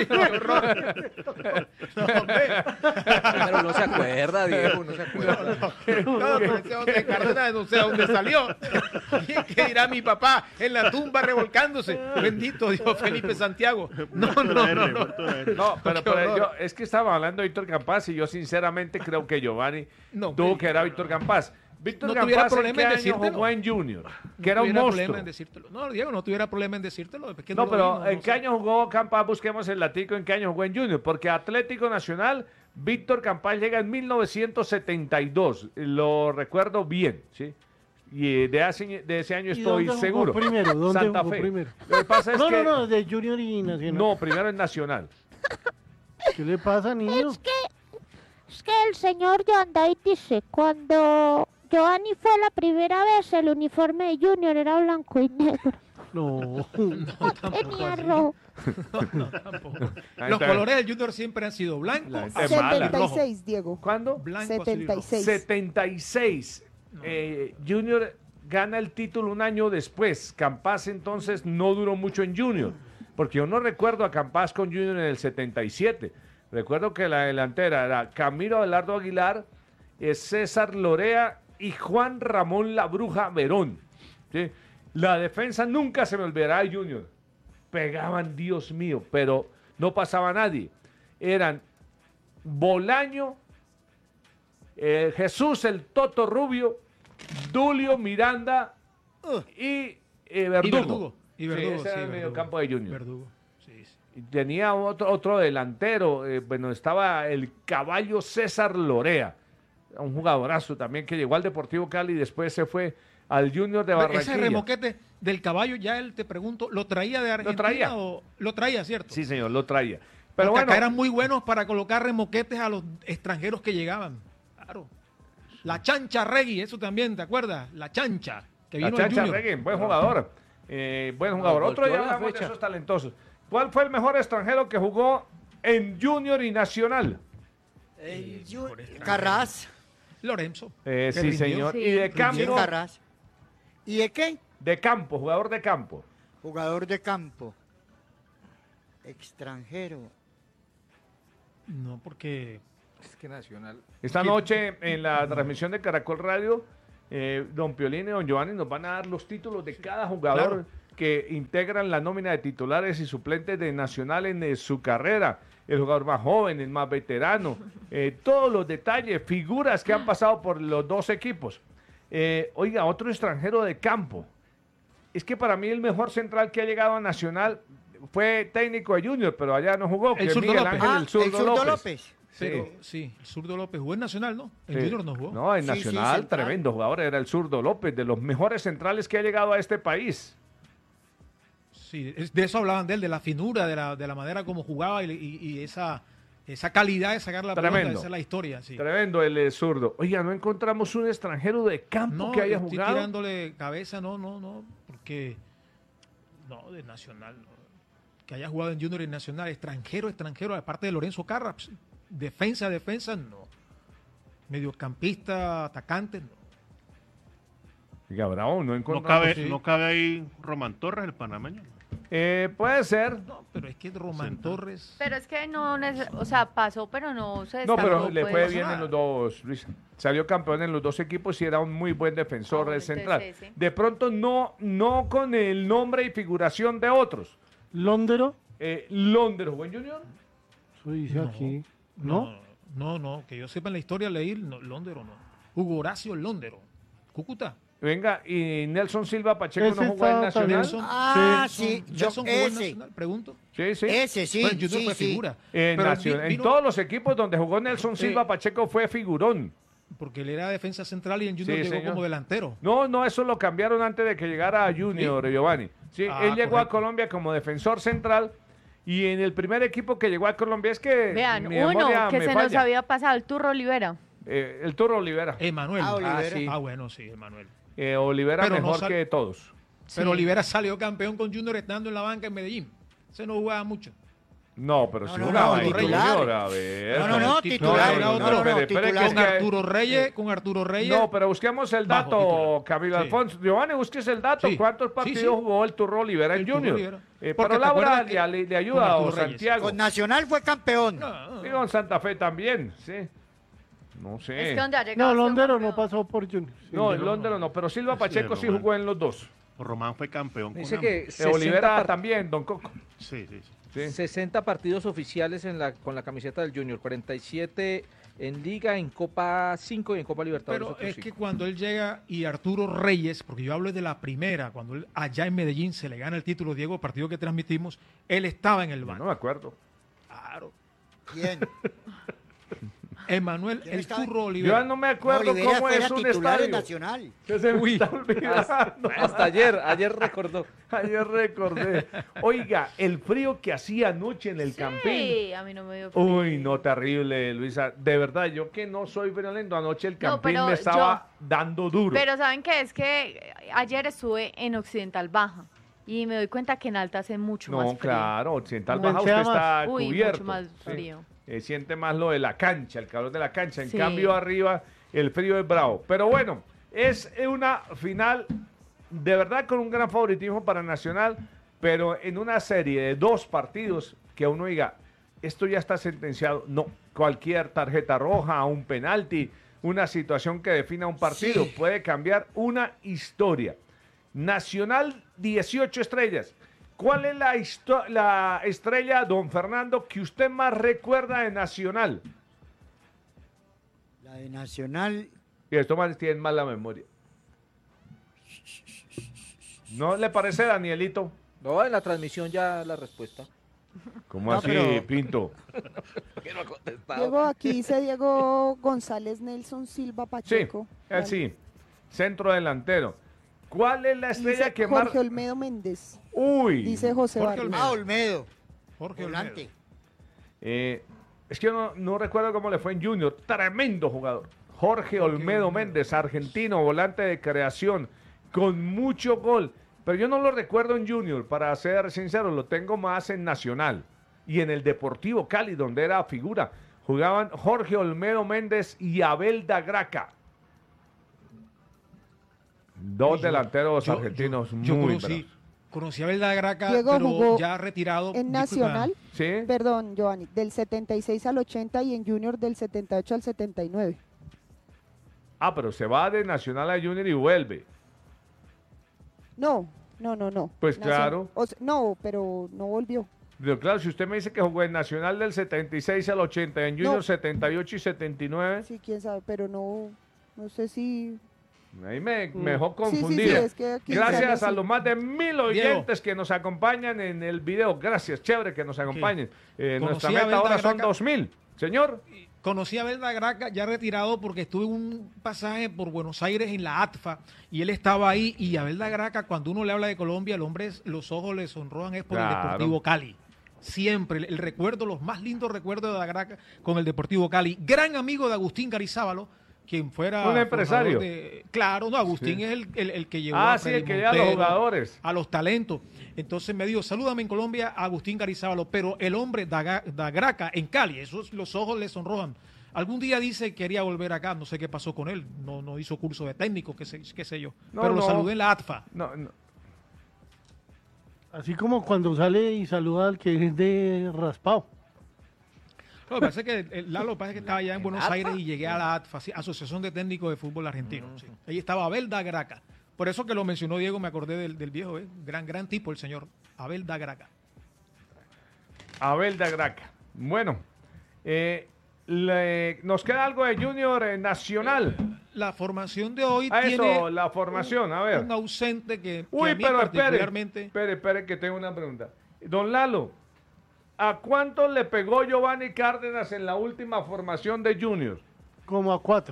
Pero no se acuerda, Diego, no se acuerda. José Cárdenas, no sé dónde salió. ¿Qué dirá mi papá en la tumba revolcándose? Bendito Dios, Felipe Santiago. No, pero yo, es que estaba hablando de Víctor Campás y yo sinceramente creo que Giovanni tuvo que era Víctor Campás. Víctor Campás ¿en qué año jugó en Junior? Que era un monstruo. No, Diego, no tuviera problema en decírtelo. No, pero ¿en qué año jugó Campás? Busquemos el latico en qué año jugó en Junior. Porque Atlético Nacional, Víctor Campás llega en 1972. Lo recuerdo bien, ¿sí? Y de ese año estoy seguro. ¿Dónde Santa jugó Fe. primero? Lo que pasa es que... No, de Junior y Nacional. No, primero en Nacional. ¿Qué le pasa, niño? Es que el señor Joan David dice, cuando Giovanni fue la primera vez, el uniforme de Junior era blanco y negro. No tenía rojo. No, tampoco. Los colores del Junior siempre han sido blancos. 76, Diego. ¿Cuándo? Blanco, 76. 76. Junior gana el título un año después. Campás entonces no duró mucho en Junior, porque yo no recuerdo a Campás con Junior en el 77. Recuerdo que la delantera era Camilo Abelardo Aguilar, César Lorea y Juan Ramón La Bruja Verón. ¿Sí? La defensa nunca se me olvidará de Junior. Pegaban, Dios mío, pero no pasaba nadie. Eran Bolaño, Jesús el Toto Rubio, Dulio Miranda y Verdugo. Y Verdugo. Ese era el mediocampo de Junior. Verdugo. Tenía otro delantero, estaba el caballo César Lorea, un jugadorazo también que llegó al Deportivo Cali y después se fue al Junior de Barranquilla. Ese remoquete del caballo, ya él te pregunto, ¿lo traía de Argentina? Lo traía, ¿cierto? Sí, señor, lo traía. Pero bueno, acá eran muy buenos para colocar remoquetes a los extranjeros que llegaban. Claro. La Chancha Regui, eso también, ¿te acuerdas? La Chancha, que vino La Chancha Regui, buen jugador. Buen jugador. Otro día hablamos de esos talentosos. ¿Cuál fue el mejor extranjero que jugó en Junior y Nacional? Carras. Lorenzo. Sí, señor. Sí. ¿Y de campo? ¿Y de qué? De campo, jugador de campo. Jugador de campo. Extranjero. No, porque... Es que Nacional... Esta noche en la transmisión de Caracol Radio, don Piolín y don Giovanni nos van a dar los títulos de cada jugador que integran la nómina de titulares y suplentes de Nacional en su carrera. El jugador más joven, el más veterano, todos los detalles, figuras que han pasado por los dos equipos. Oiga, otro extranjero de campo. Es que para mí el mejor central que ha llegado a Nacional fue técnico de Junior, pero allá no jugó. El Zurdo Miguel López. Ángel, el Zurdo López. Pero, sí, el Zurdo López jugó en Nacional, ¿no? En Junior no jugó. No, en Nacional, tremendo jugador, era el Zurdo López, de los mejores centrales que ha llegado a este país. Sí, de eso hablaban de él, de la finura, de la manera como jugaba y esa calidad de sacar la pelota, esa es la historia. Sí. Tremendo el zurdo. Oiga, ¿no encontramos un extranjero de campo que haya estoy jugado? tirándole cabeza, no, porque... No, de Nacional, no. Que haya jugado en Junior y Nacional, extranjero, aparte de Lorenzo Carra, pues, defensa, no. Mediocampista, atacante, no. Oiga, bravo, no encontramos... No cabe ahí Román Torres, el panameño. Puede ser. No, pero es que Román Torres... Pero es que no, o sea, pasó, pero no se destacó. No, pero le fue pues. bien en los dos, Luis. Salió campeón en los dos equipos y era un muy buen defensor central. Sí. De pronto no con el nombre y figuración de otros. ¿Londero? ¿Londero jugó en Junior? Eso dice aquí. No, que yo sepa en la historia leí Londero no. Hugo Horacio Londero, Cúcuta. Venga, ¿y Nelson Silva Pacheco no jugó en Nacional? Sí. Nelson jugó en Nacional, pregunto. Sí. Ese sí. Bueno, Junior fue figura. En todos los equipos donde jugó Nelson Silva Pacheco fue figurón. Porque él era defensa central y en Junior llegó como delantero. No, eso lo cambiaron antes de que llegara a Junior, Giovanni. Sí, él llegó a Colombia como defensor central y en el primer equipo que llegó a Colombia es que... Vean, uno que se nos había pasado, el Turro Olivera. El Turro Olivera. Emanuel. Sí. Bueno, sí, Emanuel. Olivera pero mejor que todos. Pero Olivera salió campeón con Junior estando en la banca en Medellín. Se no jugaba mucho. No, pero si jugaba en Junior, a ver. Titular. Con Arturo Reyes. No, pero busquemos el dato, Camilo Alfonso. Giovanni, busques el dato. ¿Cuántos partidos jugó el Turro Olivera en Junior? Pero Laura le ayuda a Santiago. Con Nacional fue campeón. Y con Santa Fe también, sí. No sé. Es que donde ha llegado Londero no pasó por Junior. No, el Londero no, pero Silva Pacheco sí jugó en los dos. Román fue campeón. Dice que Olivera también, Don Coco. Sí. 60 partidos oficiales con la camiseta del Junior, 47 en Liga, en Copa 5 y en Copa Libertadores. Pero es que cuando él llega y Arturo Reyes, porque yo hablo de la primera, cuando él allá en Medellín se le gana el título, Diego, partido que transmitimos, él estaba en el banco. No me acuerdo. Claro. ¿Quién? Emanuel el Turro Olivera. Yo no me acuerdo cómo es un estadio nacional. Que se me está olvidando. Hasta ayer recordó. Ayer recordé. Oiga, el frío que hacía anoche en el Campín. Sí, a mí no me dio frío. Uy, no, terrible, Luisa. De verdad, yo que no soy friolento, anoche el Campín me estaba dando duro. Pero ¿saben qué? Es que ayer estuve en Occidental Baja. Y me doy cuenta que en Alta hace mucho más frío. No, claro, Occidental Baja usted está cubierto. Mucho más frío. Siente más lo de la cancha, el calor de la cancha. En cambio, arriba, el frío es bravo. Pero bueno, es una final de verdad con un gran favoritismo para Nacional, pero en una serie de 2 partidos que uno diga, esto ya está sentenciado. No, cualquier tarjeta roja, un penalti, una situación que defina un partido puede cambiar una historia. Nacional, 18 estrellas. ¿Cuál es la estrella, don Fernando, que usted más recuerda de Nacional? La de Nacional. Y esto más tiene más la memoria. ¿No le parece, Danielito? No, en la transmisión ya la respuesta. ¿Cómo así, Pinto? Diego, aquí dice Diego González Nelson Silva Pacheco. Sí, sí. Centro delantero. ¿Cuál es la estrella dice que más? Jorge Olmedo Méndez. Uy. Dice José Barrios. Olmedo. Jorge Volante. Es que yo no recuerdo cómo le fue en Junior. Tremendo jugador. Jorge Olmedo Méndez, argentino, volante de creación, con mucho gol. Pero yo no lo recuerdo en Junior, para ser sincero, lo tengo más en Nacional y en el Deportivo Cali, donde era figura. jugaban Jorge Olmedo Méndez y Abel da Graca. Dos delanteros argentinos muy bravos. Conocí a Abel da Graca, Diego pero jugó ya retirado. En Nacional, ¿sí? Perdón, Giovanni, del 76 al 80 y en Junior del 78 al 79. Ah, pero se va de Nacional a Junior y vuelve. No. Pues claro. No, pero no volvió. Pero claro, si usted me dice que jugó en Nacional del 76 al 80, en Junior 78 y 79. Sí, quién sabe, pero no sé si... Ahí me dejó confundido. Sí, es que gracias a los más de 1000 oyentes que nos acompañan en el video. Gracias, chévere que nos acompañen. Nuestra meta ahora son 2000. Señor. Conocí a Abel da Graca ya retirado porque estuve en un pasaje por Buenos Aires en la ATFA y él estaba ahí. Y Abel da Graca, cuando uno le habla de Colombia, el hombre, los ojos le sonrojan es por el Deportivo Cali. Siempre, el recuerdo, los más lindos recuerdos de da Graca con el Deportivo Cali. Gran amigo de Agustín Garizábalo, quien fuera un empresario. Claro, no, Agustín es el que llevó el que lleva a los jugadores, a los talentos. Entonces me dijo, salúdame en Colombia a Agustín Garizábalo, pero el hombre da Graca en Cali, esos los ojos le sonrojan. Algún día dice que quería volver acá, no sé qué pasó con él, no hizo curso de técnico, qué sé yo, pero lo saludé en la ATFA. No. Así como cuando sale y saluda al que es de Raspado. Lo que pasa es que Lalo que estaba allá en Buenos Aires y llegué a la ATFA, Asociación de Técnicos de Fútbol Argentino. Sí. Ahí estaba Abel da Graca. Por eso que lo mencionó Diego, me acordé del viejo, gran tipo el señor Abel da Graca. Abel da Graca. Bueno, nos queda algo de Junior Nacional. La formación de hoy tiene la formación, a ver. Un ausente que Uy, a mí pero particularmente... espere, que tengo una pregunta. Don Lalo, ¿a cuánto le pegó Giovanni Cárdenas en la última formación de Junior? Como a 4.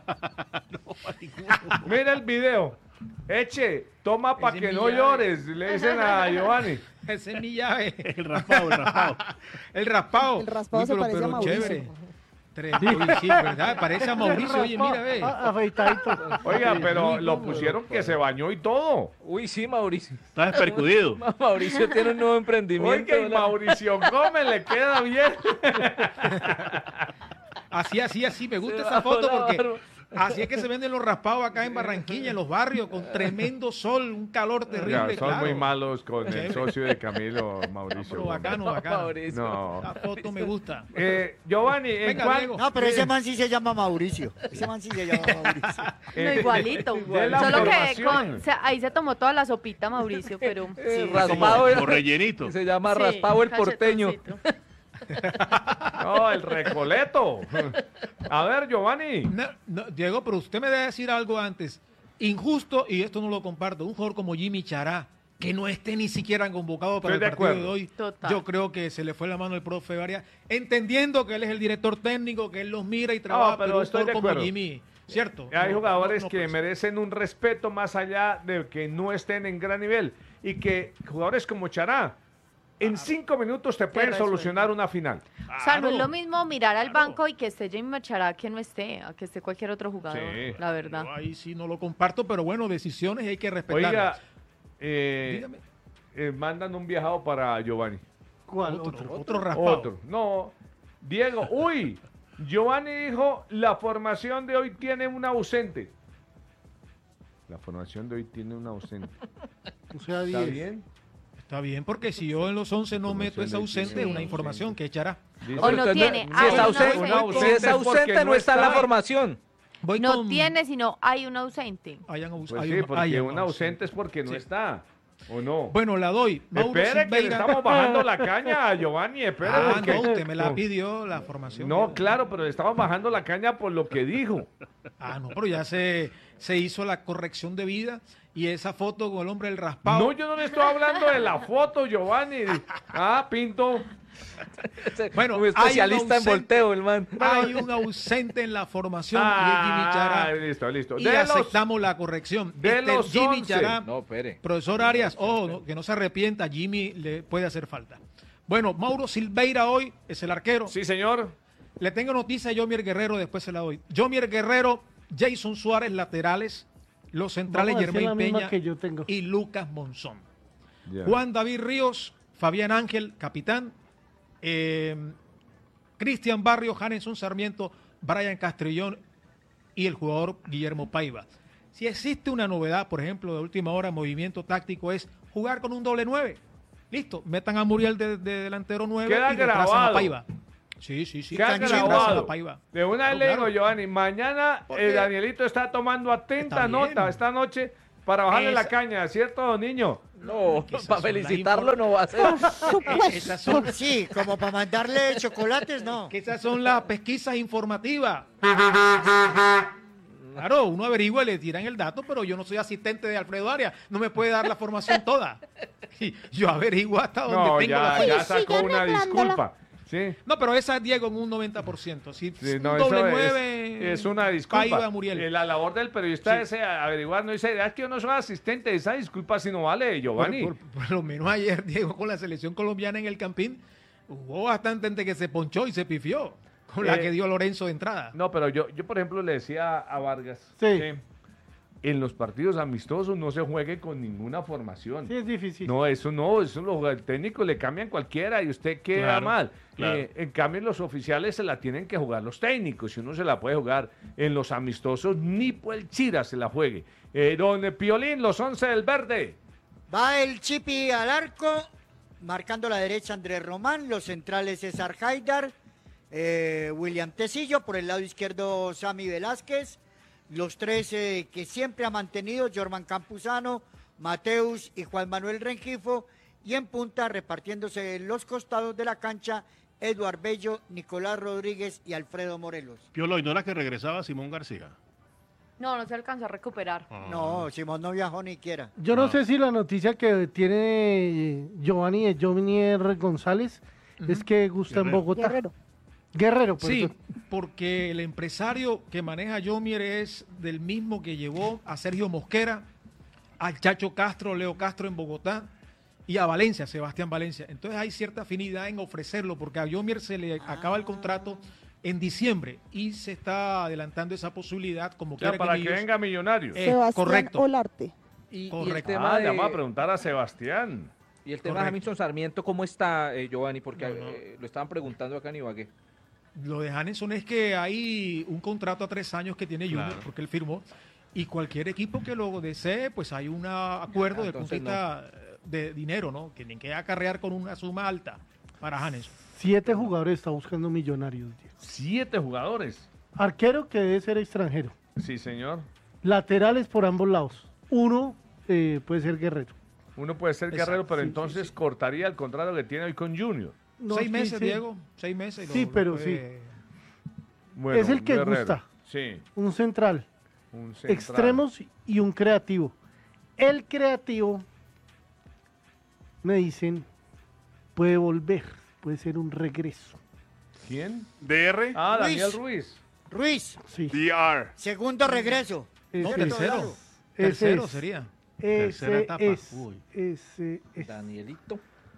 Mira el video. Toma para que no llores, le dicen a Giovanni. Ese es mi llave. El raspado. El raspado se parece a Mauricio. Chévere. Sí, ¿verdad? Parece a Mauricio, oye, mira, ve. Afeitadito. Oiga, pero lo pusieron que se bañó y todo. Uy, sí, Mauricio. Está despercudido. Mauricio tiene un nuevo emprendimiento. Oiga, y Mauricio Gómez le queda bien. Así, me gusta esa foto porque así es que se venden los raspados acá en Barranquilla, en los barrios, con tremendo sol, un calor terrible. Son muy malos con el socio de Camilo, Mauricio. Pero bacano. No. La foto me gusta. Giovanni, No, pero ese man sí se llama Mauricio. No, igualito. Solo que ahí se tomó toda la sopita, Mauricio, pero... Raspado como rellenito. Se llama raspado el porteño. No, el Recoleto. A ver, Giovanni. No, Diego, pero usted me debe decir algo antes. Injusto, y esto no lo comparto, un jugador como Jimmy Chará, que no esté ni siquiera convocado para el partido de hoy. Total. Yo creo que se le fue la mano al profe Varias, entendiendo que él es el director técnico, que él los mira y trabaja, pero un estoy jugador de como acuerdo. Jimmy, ¿cierto? Hay jugadores que merecen un respeto más allá de que no estén en gran nivel, y que jugadores como Chará en 5 minutos te pueden solucionar una final. O sea, no es lo mismo mirar al banco y que esté Jimmy Chará que no esté, a que esté cualquier otro jugador, la verdad. Yo ahí sí no lo comparto, pero bueno, decisiones hay que respetarlas. Oiga, mandan un viajado para Giovanni. ¿Cuál? Otro raspado. No, Diego, Giovanni dijo, la formación de hoy tiene un ausente. La formación de hoy tiene un ausente. O sea, ¿Está bien? Está bien, porque si yo en los 11 no meto ese ausente, es una información que echará. O no tiene. Si es ausente, no está en la formación. No tiene, sino hay un ausente. Porque un ausente es porque no está. ¿O no? Bueno, la doy. Espere, que le estamos bajando la caña a Giovanni. Espere, no, usted me la pidió la formación. No, claro, pero le estamos bajando la caña por lo que dijo. No, pero ya se hizo la corrección de vida. Y esa foto con el hombre del raspado. No, yo no le estoy hablando de la foto, Giovanni. Pinto. Bueno, un especialista en volteo, el man. Hay un ausente en la formación y es Jimmy Chará. Listo. Y aceptamos la corrección. De los Jimmy 11. Chará, No, espere. Profesor Arias, que no se arrepienta, Jimmy le puede hacer falta. Bueno, Mauro Silveira hoy es el arquero. Sí, señor. Le tengo noticia a Yomier Guerrero, después se la doy. Yomier Guerrero, Jason Suárez, laterales. Los centrales Germain Peña y Lucas Monzón. Juan David Ríos, Fabián Ángel, capitán. Cristian Barrio, Janeson Sarmiento, Brian Castrillón y el jugador Guillermo Paiva. Si existe una novedad, por ejemplo, de última hora, movimiento táctico, es jugar con un doble 9. Listo, metan a Muriel de delantero 9 Queda y retrasan grabado. a Paiva. Sí. Queda grabado. De una vez le digo, Giovanni, mañana Danielito está tomando atenta nota esta noche para bajarle la caña, ¿cierto, niño? No, para felicitarlo no va a ser. Esas son, sí, como para mandarle chocolates, no. Que esas son las pesquisas informativas. Claro, uno averigua y le tiran el dato, pero yo no soy asistente de Alfredo Arias, no me puede dar la formación toda. Yo averiguo hasta donde tengo la formación. Ya sacó una disculpa. Sí. No, pero esa es Diego en un 90%. Si no, un doble 9 es una disculpa. Paiva, Muriel. La labor del periodista es averiguar, no dice, es que yo no soy asistente, esa disculpa si no vale, Giovanni. Por lo menos ayer, Diego, con la selección colombiana en el Campín, hubo bastante gente que se ponchó y se pifió con la que dio Lorenzo de entrada. No, pero yo por ejemplo, le decía a Vargas que en los partidos amistosos no se juegue con ninguna formación. Sí, es difícil. No, eso los técnicos le cambian cualquiera y usted queda mal. Claro. En cambio, los oficiales se la tienen que jugar los técnicos. Si uno se la puede jugar en los amistosos, ni por el Chira se la juegue. Don Piolín, los 11 del verde. Va el Chipi al arco, marcando la derecha Andrés Román, los centrales César Haidar, William Tecillo, por el lado izquierdo Sammy Velázquez, los tres que siempre ha mantenido, Jorman Campuzano, Mateus y Juan Manuel Rengifo, y en punta, repartiéndose en los costados de la cancha, Eduard Bello, Nicolás Rodríguez y Alfredo Morelos. Piolo, ¿y no era que regresaba Simón García? No se alcanzó a recuperar. No, Simón no viajó ni quiera. Yo no sé si la noticia que tiene Giovanni de Jovinier González es que gusta en Bogotá. Guerrero, pues. Sí, porque el empresario que maneja Jomier es del mismo que llevó a Sergio Mosquera, al Chacho Castro, Leo Castro en Bogotá y a Valencia, Sebastián Valencia. Entonces hay cierta afinidad en ofrecerlo porque a Jomier se le acaba el contrato en diciembre y se está adelantando esa posibilidad como quiera para que venga Millonarios. Sebastián correcto. Olarte. Y correcto. el tema Vamos a preguntar a Sebastián. Y el tema de Jameson Sarmiento, ¿cómo está, Giovanni? Porque lo estaban preguntando acá en Ibagué. Lo de Janeson es que hay un contrato a 3 años que tiene Junior, porque él firmó, y cualquier equipo que lo desee, pues hay un acuerdo del punto de vista de dinero, ¿no? Que tienen que acarrear con una suma alta para Janeson. 7 jugadores está buscando Millonarios. 7 jugadores. Arquero que debe ser extranjero. Sí, señor. Laterales por ambos lados. Uno puede ser Guerrero. Uno puede ser Guerrero, pero entonces cortaría el contrato que tiene hoy con Junior. No, 6 meses, Diego. 6 meses. Sí, pero sí. Bueno, es el que Guerrero. gusta. Sí. Un central. Extremos y un creativo. El creativo, me dicen, puede volver. Puede ser un regreso. ¿Quién? DR. Daniel Ruiz. Sí. DR. Segundo regreso. Tercero. Tercero sería. Tercera etapa. Ese. Danielito.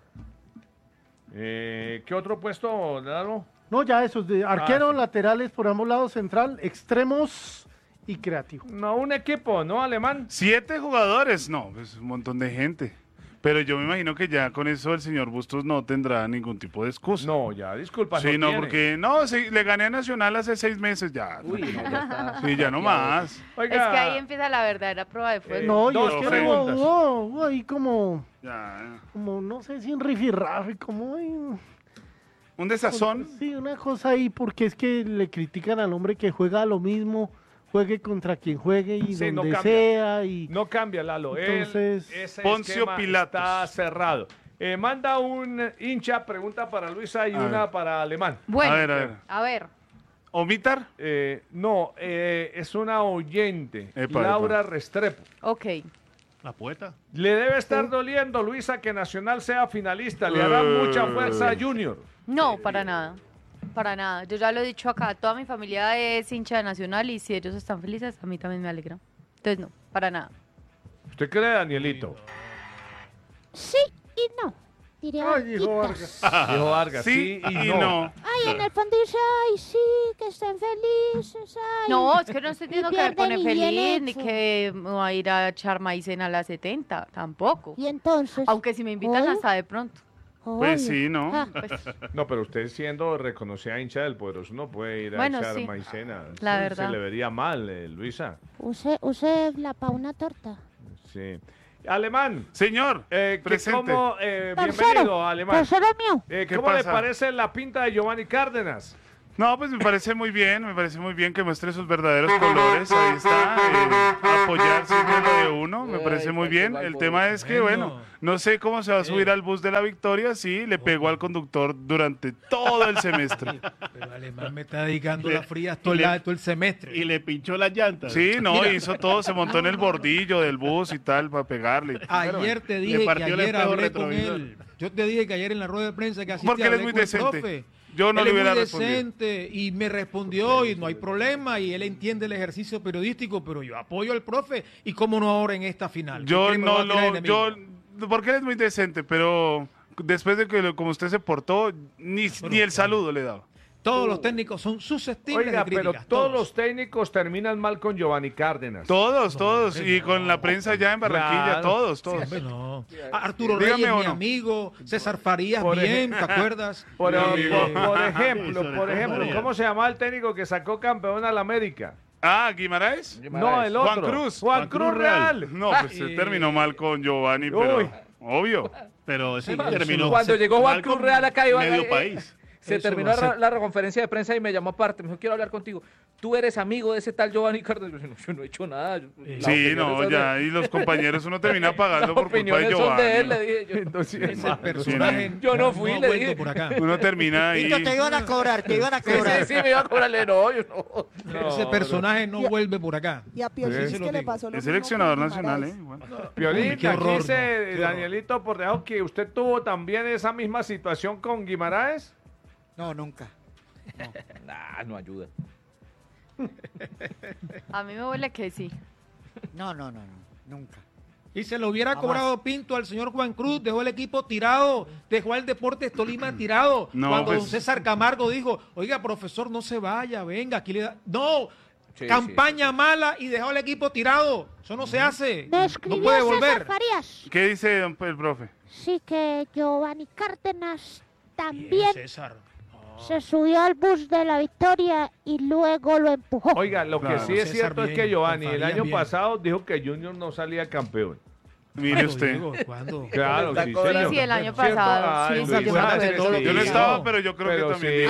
¿Qué otro puesto, Lalo? No, ya esos de arquero, laterales por ambos lados, central, extremos y creativo. No, un equipo, ¿no, Alemán? 7 jugadores, no, es un montón de gente. Pero yo me imagino que ya con eso el señor Bustos no tendrá ningún tipo de excusa. No, ya, disculpa. Sí, no, porque sí, le gané a Nacional hace 6 meses ya. Uy, no, ya está. Sí, ya no más. Oiga, es que ahí empieza la verdadera prueba de fuego. No, yo dos es que preguntas. hubo ahí como, Ya. como, no sé si un rifirrafe, como ¿Un desazón? Sí, una cosa ahí, porque es que le critican al hombre que juega a lo mismo, juegue contra quien juegue y Sí, donde no cambia. sea. Y No cambia, Lalo. Entonces, ese Poncio esquema Pilatos. está cerrado. Manda un hincha, pregunta para Luisa y una para Alemán. Bueno, A ver. a ver. ¿Omitar? No, es una oyente, Epa, Laura epa. Restrepo. Ok. La poeta. Le debe estar doliendo, Luisa, que Nacional sea finalista. Le hará mucha fuerza a Junior. No, para nada. Para nada. Yo ya lo he dicho acá. Toda mi familia es hincha de Nacional y si ellos están felices, a mí también me alegra. Entonces, no, para nada. ¿Usted cree, Danielito? Sí y no. Diría dijo Vargas. Dijo Vargas, sí y no. Ay, en el fondo dice, ay, sí, que estén felices, ay. No, es que no estoy diciendo que me pone pierden y bien feliz ni hecho. que me voy a ir a echar maicena a las 70. Tampoco. Y entonces, Aunque si me invitan ¿Oh? hasta de pronto. Pues sí, ¿no? No, pero usted siendo reconocida hincha del Poderoso no puede ir a echar maicena. La verdad. Se le vería mal, Luisa. Use la pa' una torta. Sí. Alemán. Señor, presente. Bienvenido, Alemán. Tercero mío. ¿Cómo le parece la pinta de Giovanni Cárdenas? No, pues me parece muy bien que muestre sus verdaderos colores, ahí está, apoyar siempre lo de uno, me parece muy bien. El tema es que, bueno, no sé cómo se va a subir al bus de la victoria, sí, le pegó al conductor durante todo el semestre. Pero Alemán me está dedicando las frías todo el semestre. Y le pinchó las llantas. Sí, no, hizo todo, se montó en el bordillo del bus y tal para pegarle. Ayer te dije que ayer hablé con él. Yo te dije que ayer en la rueda de prensa que así porque él es muy decente. Profe. Yo no él le hubiera es muy respondido. decente y me respondió y no hay problema y él entiende el ejercicio periodístico, pero yo apoyo al profe y cómo no ahora en esta final. Porque él es muy decente, pero después de que como usted se portó, ni el saludo le daba. Todos los técnicos son susceptibles de críticas. Pero todos los técnicos terminan mal con Giovanni Cárdenas. Todos. Y con la prensa ya en Barranquilla, todos. Sí, no. Arturo Reyes, mi amigo. César Farías, bien, ¿te acuerdas? Por ejemplo, ¿cómo se llamaba el técnico que sacó campeón a la América? Ah, ¿Guimaraes? No, el otro. Juan Cruz Real. No, pues se terminó mal con Giovanni, pero obvio. Pero sí, terminó. Cuando llegó Juan Cruz Real acá iba medio país. Se terminó la conferencia de prensa y me llamó aparte. Me dijo, quiero hablar contigo. ¿Tú eres amigo de ese tal Giovanni Cárdenas? Yo no he hecho nada. Sí, no, ya. Y los compañeros uno termina pagando por culpa de Giovanni. Son de él, le dije yo. Entonces, ese personaje yo no fui, le dije. Por acá. Uno termina ahí. Te iban a cobrar. Sí, me iban a cobrarle. No, yo no. Ese personaje no vuelve por acá. Y a Piolín que le pasó lo Es mismo seleccionador con nacional, Guimaraes. Piolín, Qué horror, aquí dice Danielito por debajo que usted tuvo también esa misma situación con Guimaraes. No, nunca. No ayuda. A mí me huele que sí. No, nunca. Y se lo hubiera cobrado Pinto al señor Juan Cruz, dejó el equipo tirado, dejó al Deportes Tolima tirado. No, cuando pues, don César Camargo dijo, oiga, profesor, no se vaya, venga, aquí le da... No, campaña mala y dejó el equipo tirado. Eso no se hace. No puede volver. Farías. ¿Qué dice el profe? Sí, que Giovanni Cárdenas Bien, también César. se subió al bus de la victoria y luego lo empujó. Oiga, lo que sí es cierto es que Giovanni el año pasado dijo que Junior no salía campeón. Mire usted. ¿Cuándo? Claro, sí, señor. Sí, el año pasado. Sí, Luisa, yo me acuerdo. Yo no estaba, pero yo creo que también.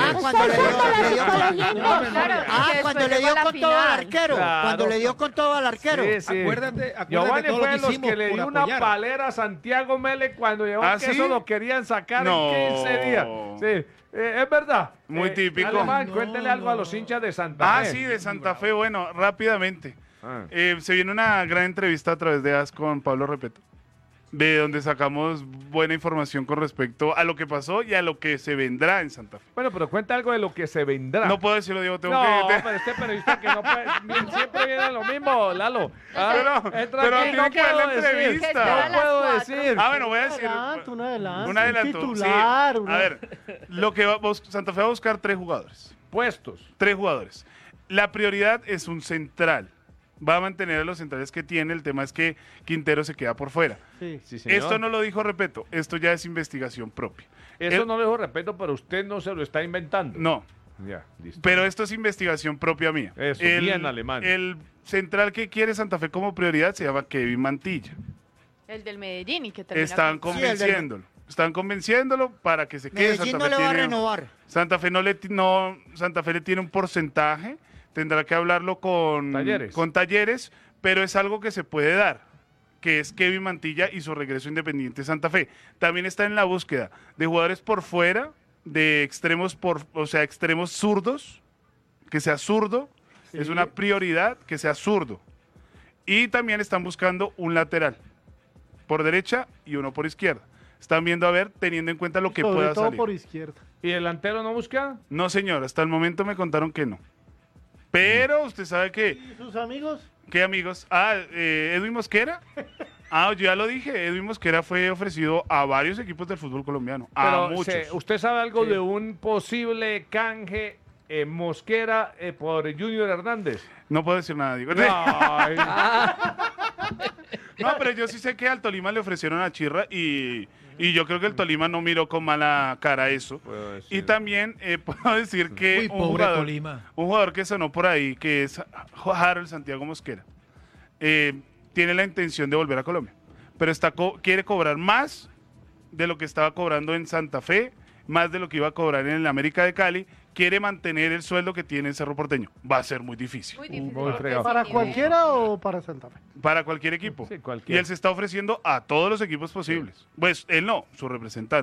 Cuando le dio con todo al arquero. Cuando le dio con todo al arquero. Sí. Acuérdate Giovanni todo fue lo de los hicimos que le por dio una apoyar. palera a Santiago Mele cuando llegó que ¿sí? eso lo querían sacar No. en 15 días. Sí, es verdad. Muy típico. Alemán, cuéntele algo a los hinchas de Santa Fe. Sí, de Santa Fe. Bueno, rápidamente. Se viene una gran entrevista a través de AS con Pablo Repeto, de donde sacamos buena información con respecto a lo que pasó y a lo que se vendrá en Santa Fe. Bueno, pero cuenta algo de lo que se vendrá. No puedo decirlo, Diego, tengo No, que... pero este periodista que no puede, siempre viene lo mismo, Lalo. Pero tiene que ver la entrevista. No puedo decir. Bueno, voy a decir... Un adelanto. Un adelanto, titular. sí. A ver, lo que Santa Fe va a buscar 3 jugadores. Puestos. 3 jugadores. La prioridad es un central. Va a mantener a los centrales que tiene. El tema es que Quintero se queda por fuera. Sí. Sí, señor. Esto no lo dijo Repeto. Esto ya es investigación propia. Eso no le dejo respeto, pero usted no se lo está inventando. No. Ya, listo. Pero esto es investigación propia mía. Eso, bien alemán. El central que quiere Santa Fe como prioridad se llama Kevin Mantilla. El del Medellín y que termina Están con- convenciéndolo. Están convenciéndolo para que se quede. Medellín Santa no Fe le va a tiene- renovar. Santa Fe le tiene un porcentaje. Tendrá que hablarlo con Talleres, pero es algo que se puede dar, que es Kevin Mantilla y su regreso a Independiente Santa Fe. También está en la búsqueda de jugadores por fuera, de extremos extremos zurdos, que sea zurdo, es una prioridad que sea zurdo. Y también están buscando un lateral por derecha y uno por izquierda. Están viendo a ver, teniendo en cuenta lo que Sobre pueda todo salir. por izquierda. ¿Y el delantero no busca? No, señor, hasta el momento me contaron que no. Pero usted sabe que... ¿Y sus amigos? ¿Qué amigos? Edwin Mosquera. Yo ya lo dije, Edwin Mosquera fue ofrecido a varios equipos del fútbol colombiano. A muchos. ¿Usted sabe algo de un posible canje Mosquera por Junior Hernández? No puedo decir nada, digo. Ay. No, pero yo sí sé que al Tolima le ofrecieron a Chirra y Y yo creo que el Tolima no miró con mala cara eso. Y también puedo decir que un jugador que sonó por ahí, que es Harold Santiago Mosquera, tiene la intención de volver a Colombia, pero quiere cobrar más de lo que estaba cobrando en Santa Fe, más de lo que iba a cobrar en el América de Cali. Quiere mantener el sueldo que tiene en Cerro Porteño. Va a ser muy difícil. ¿Para cualquiera o para Santa Fe? Para cualquier equipo. Sí, y él se está ofreciendo a todos los equipos posibles. Sí. Pues él no, su representante.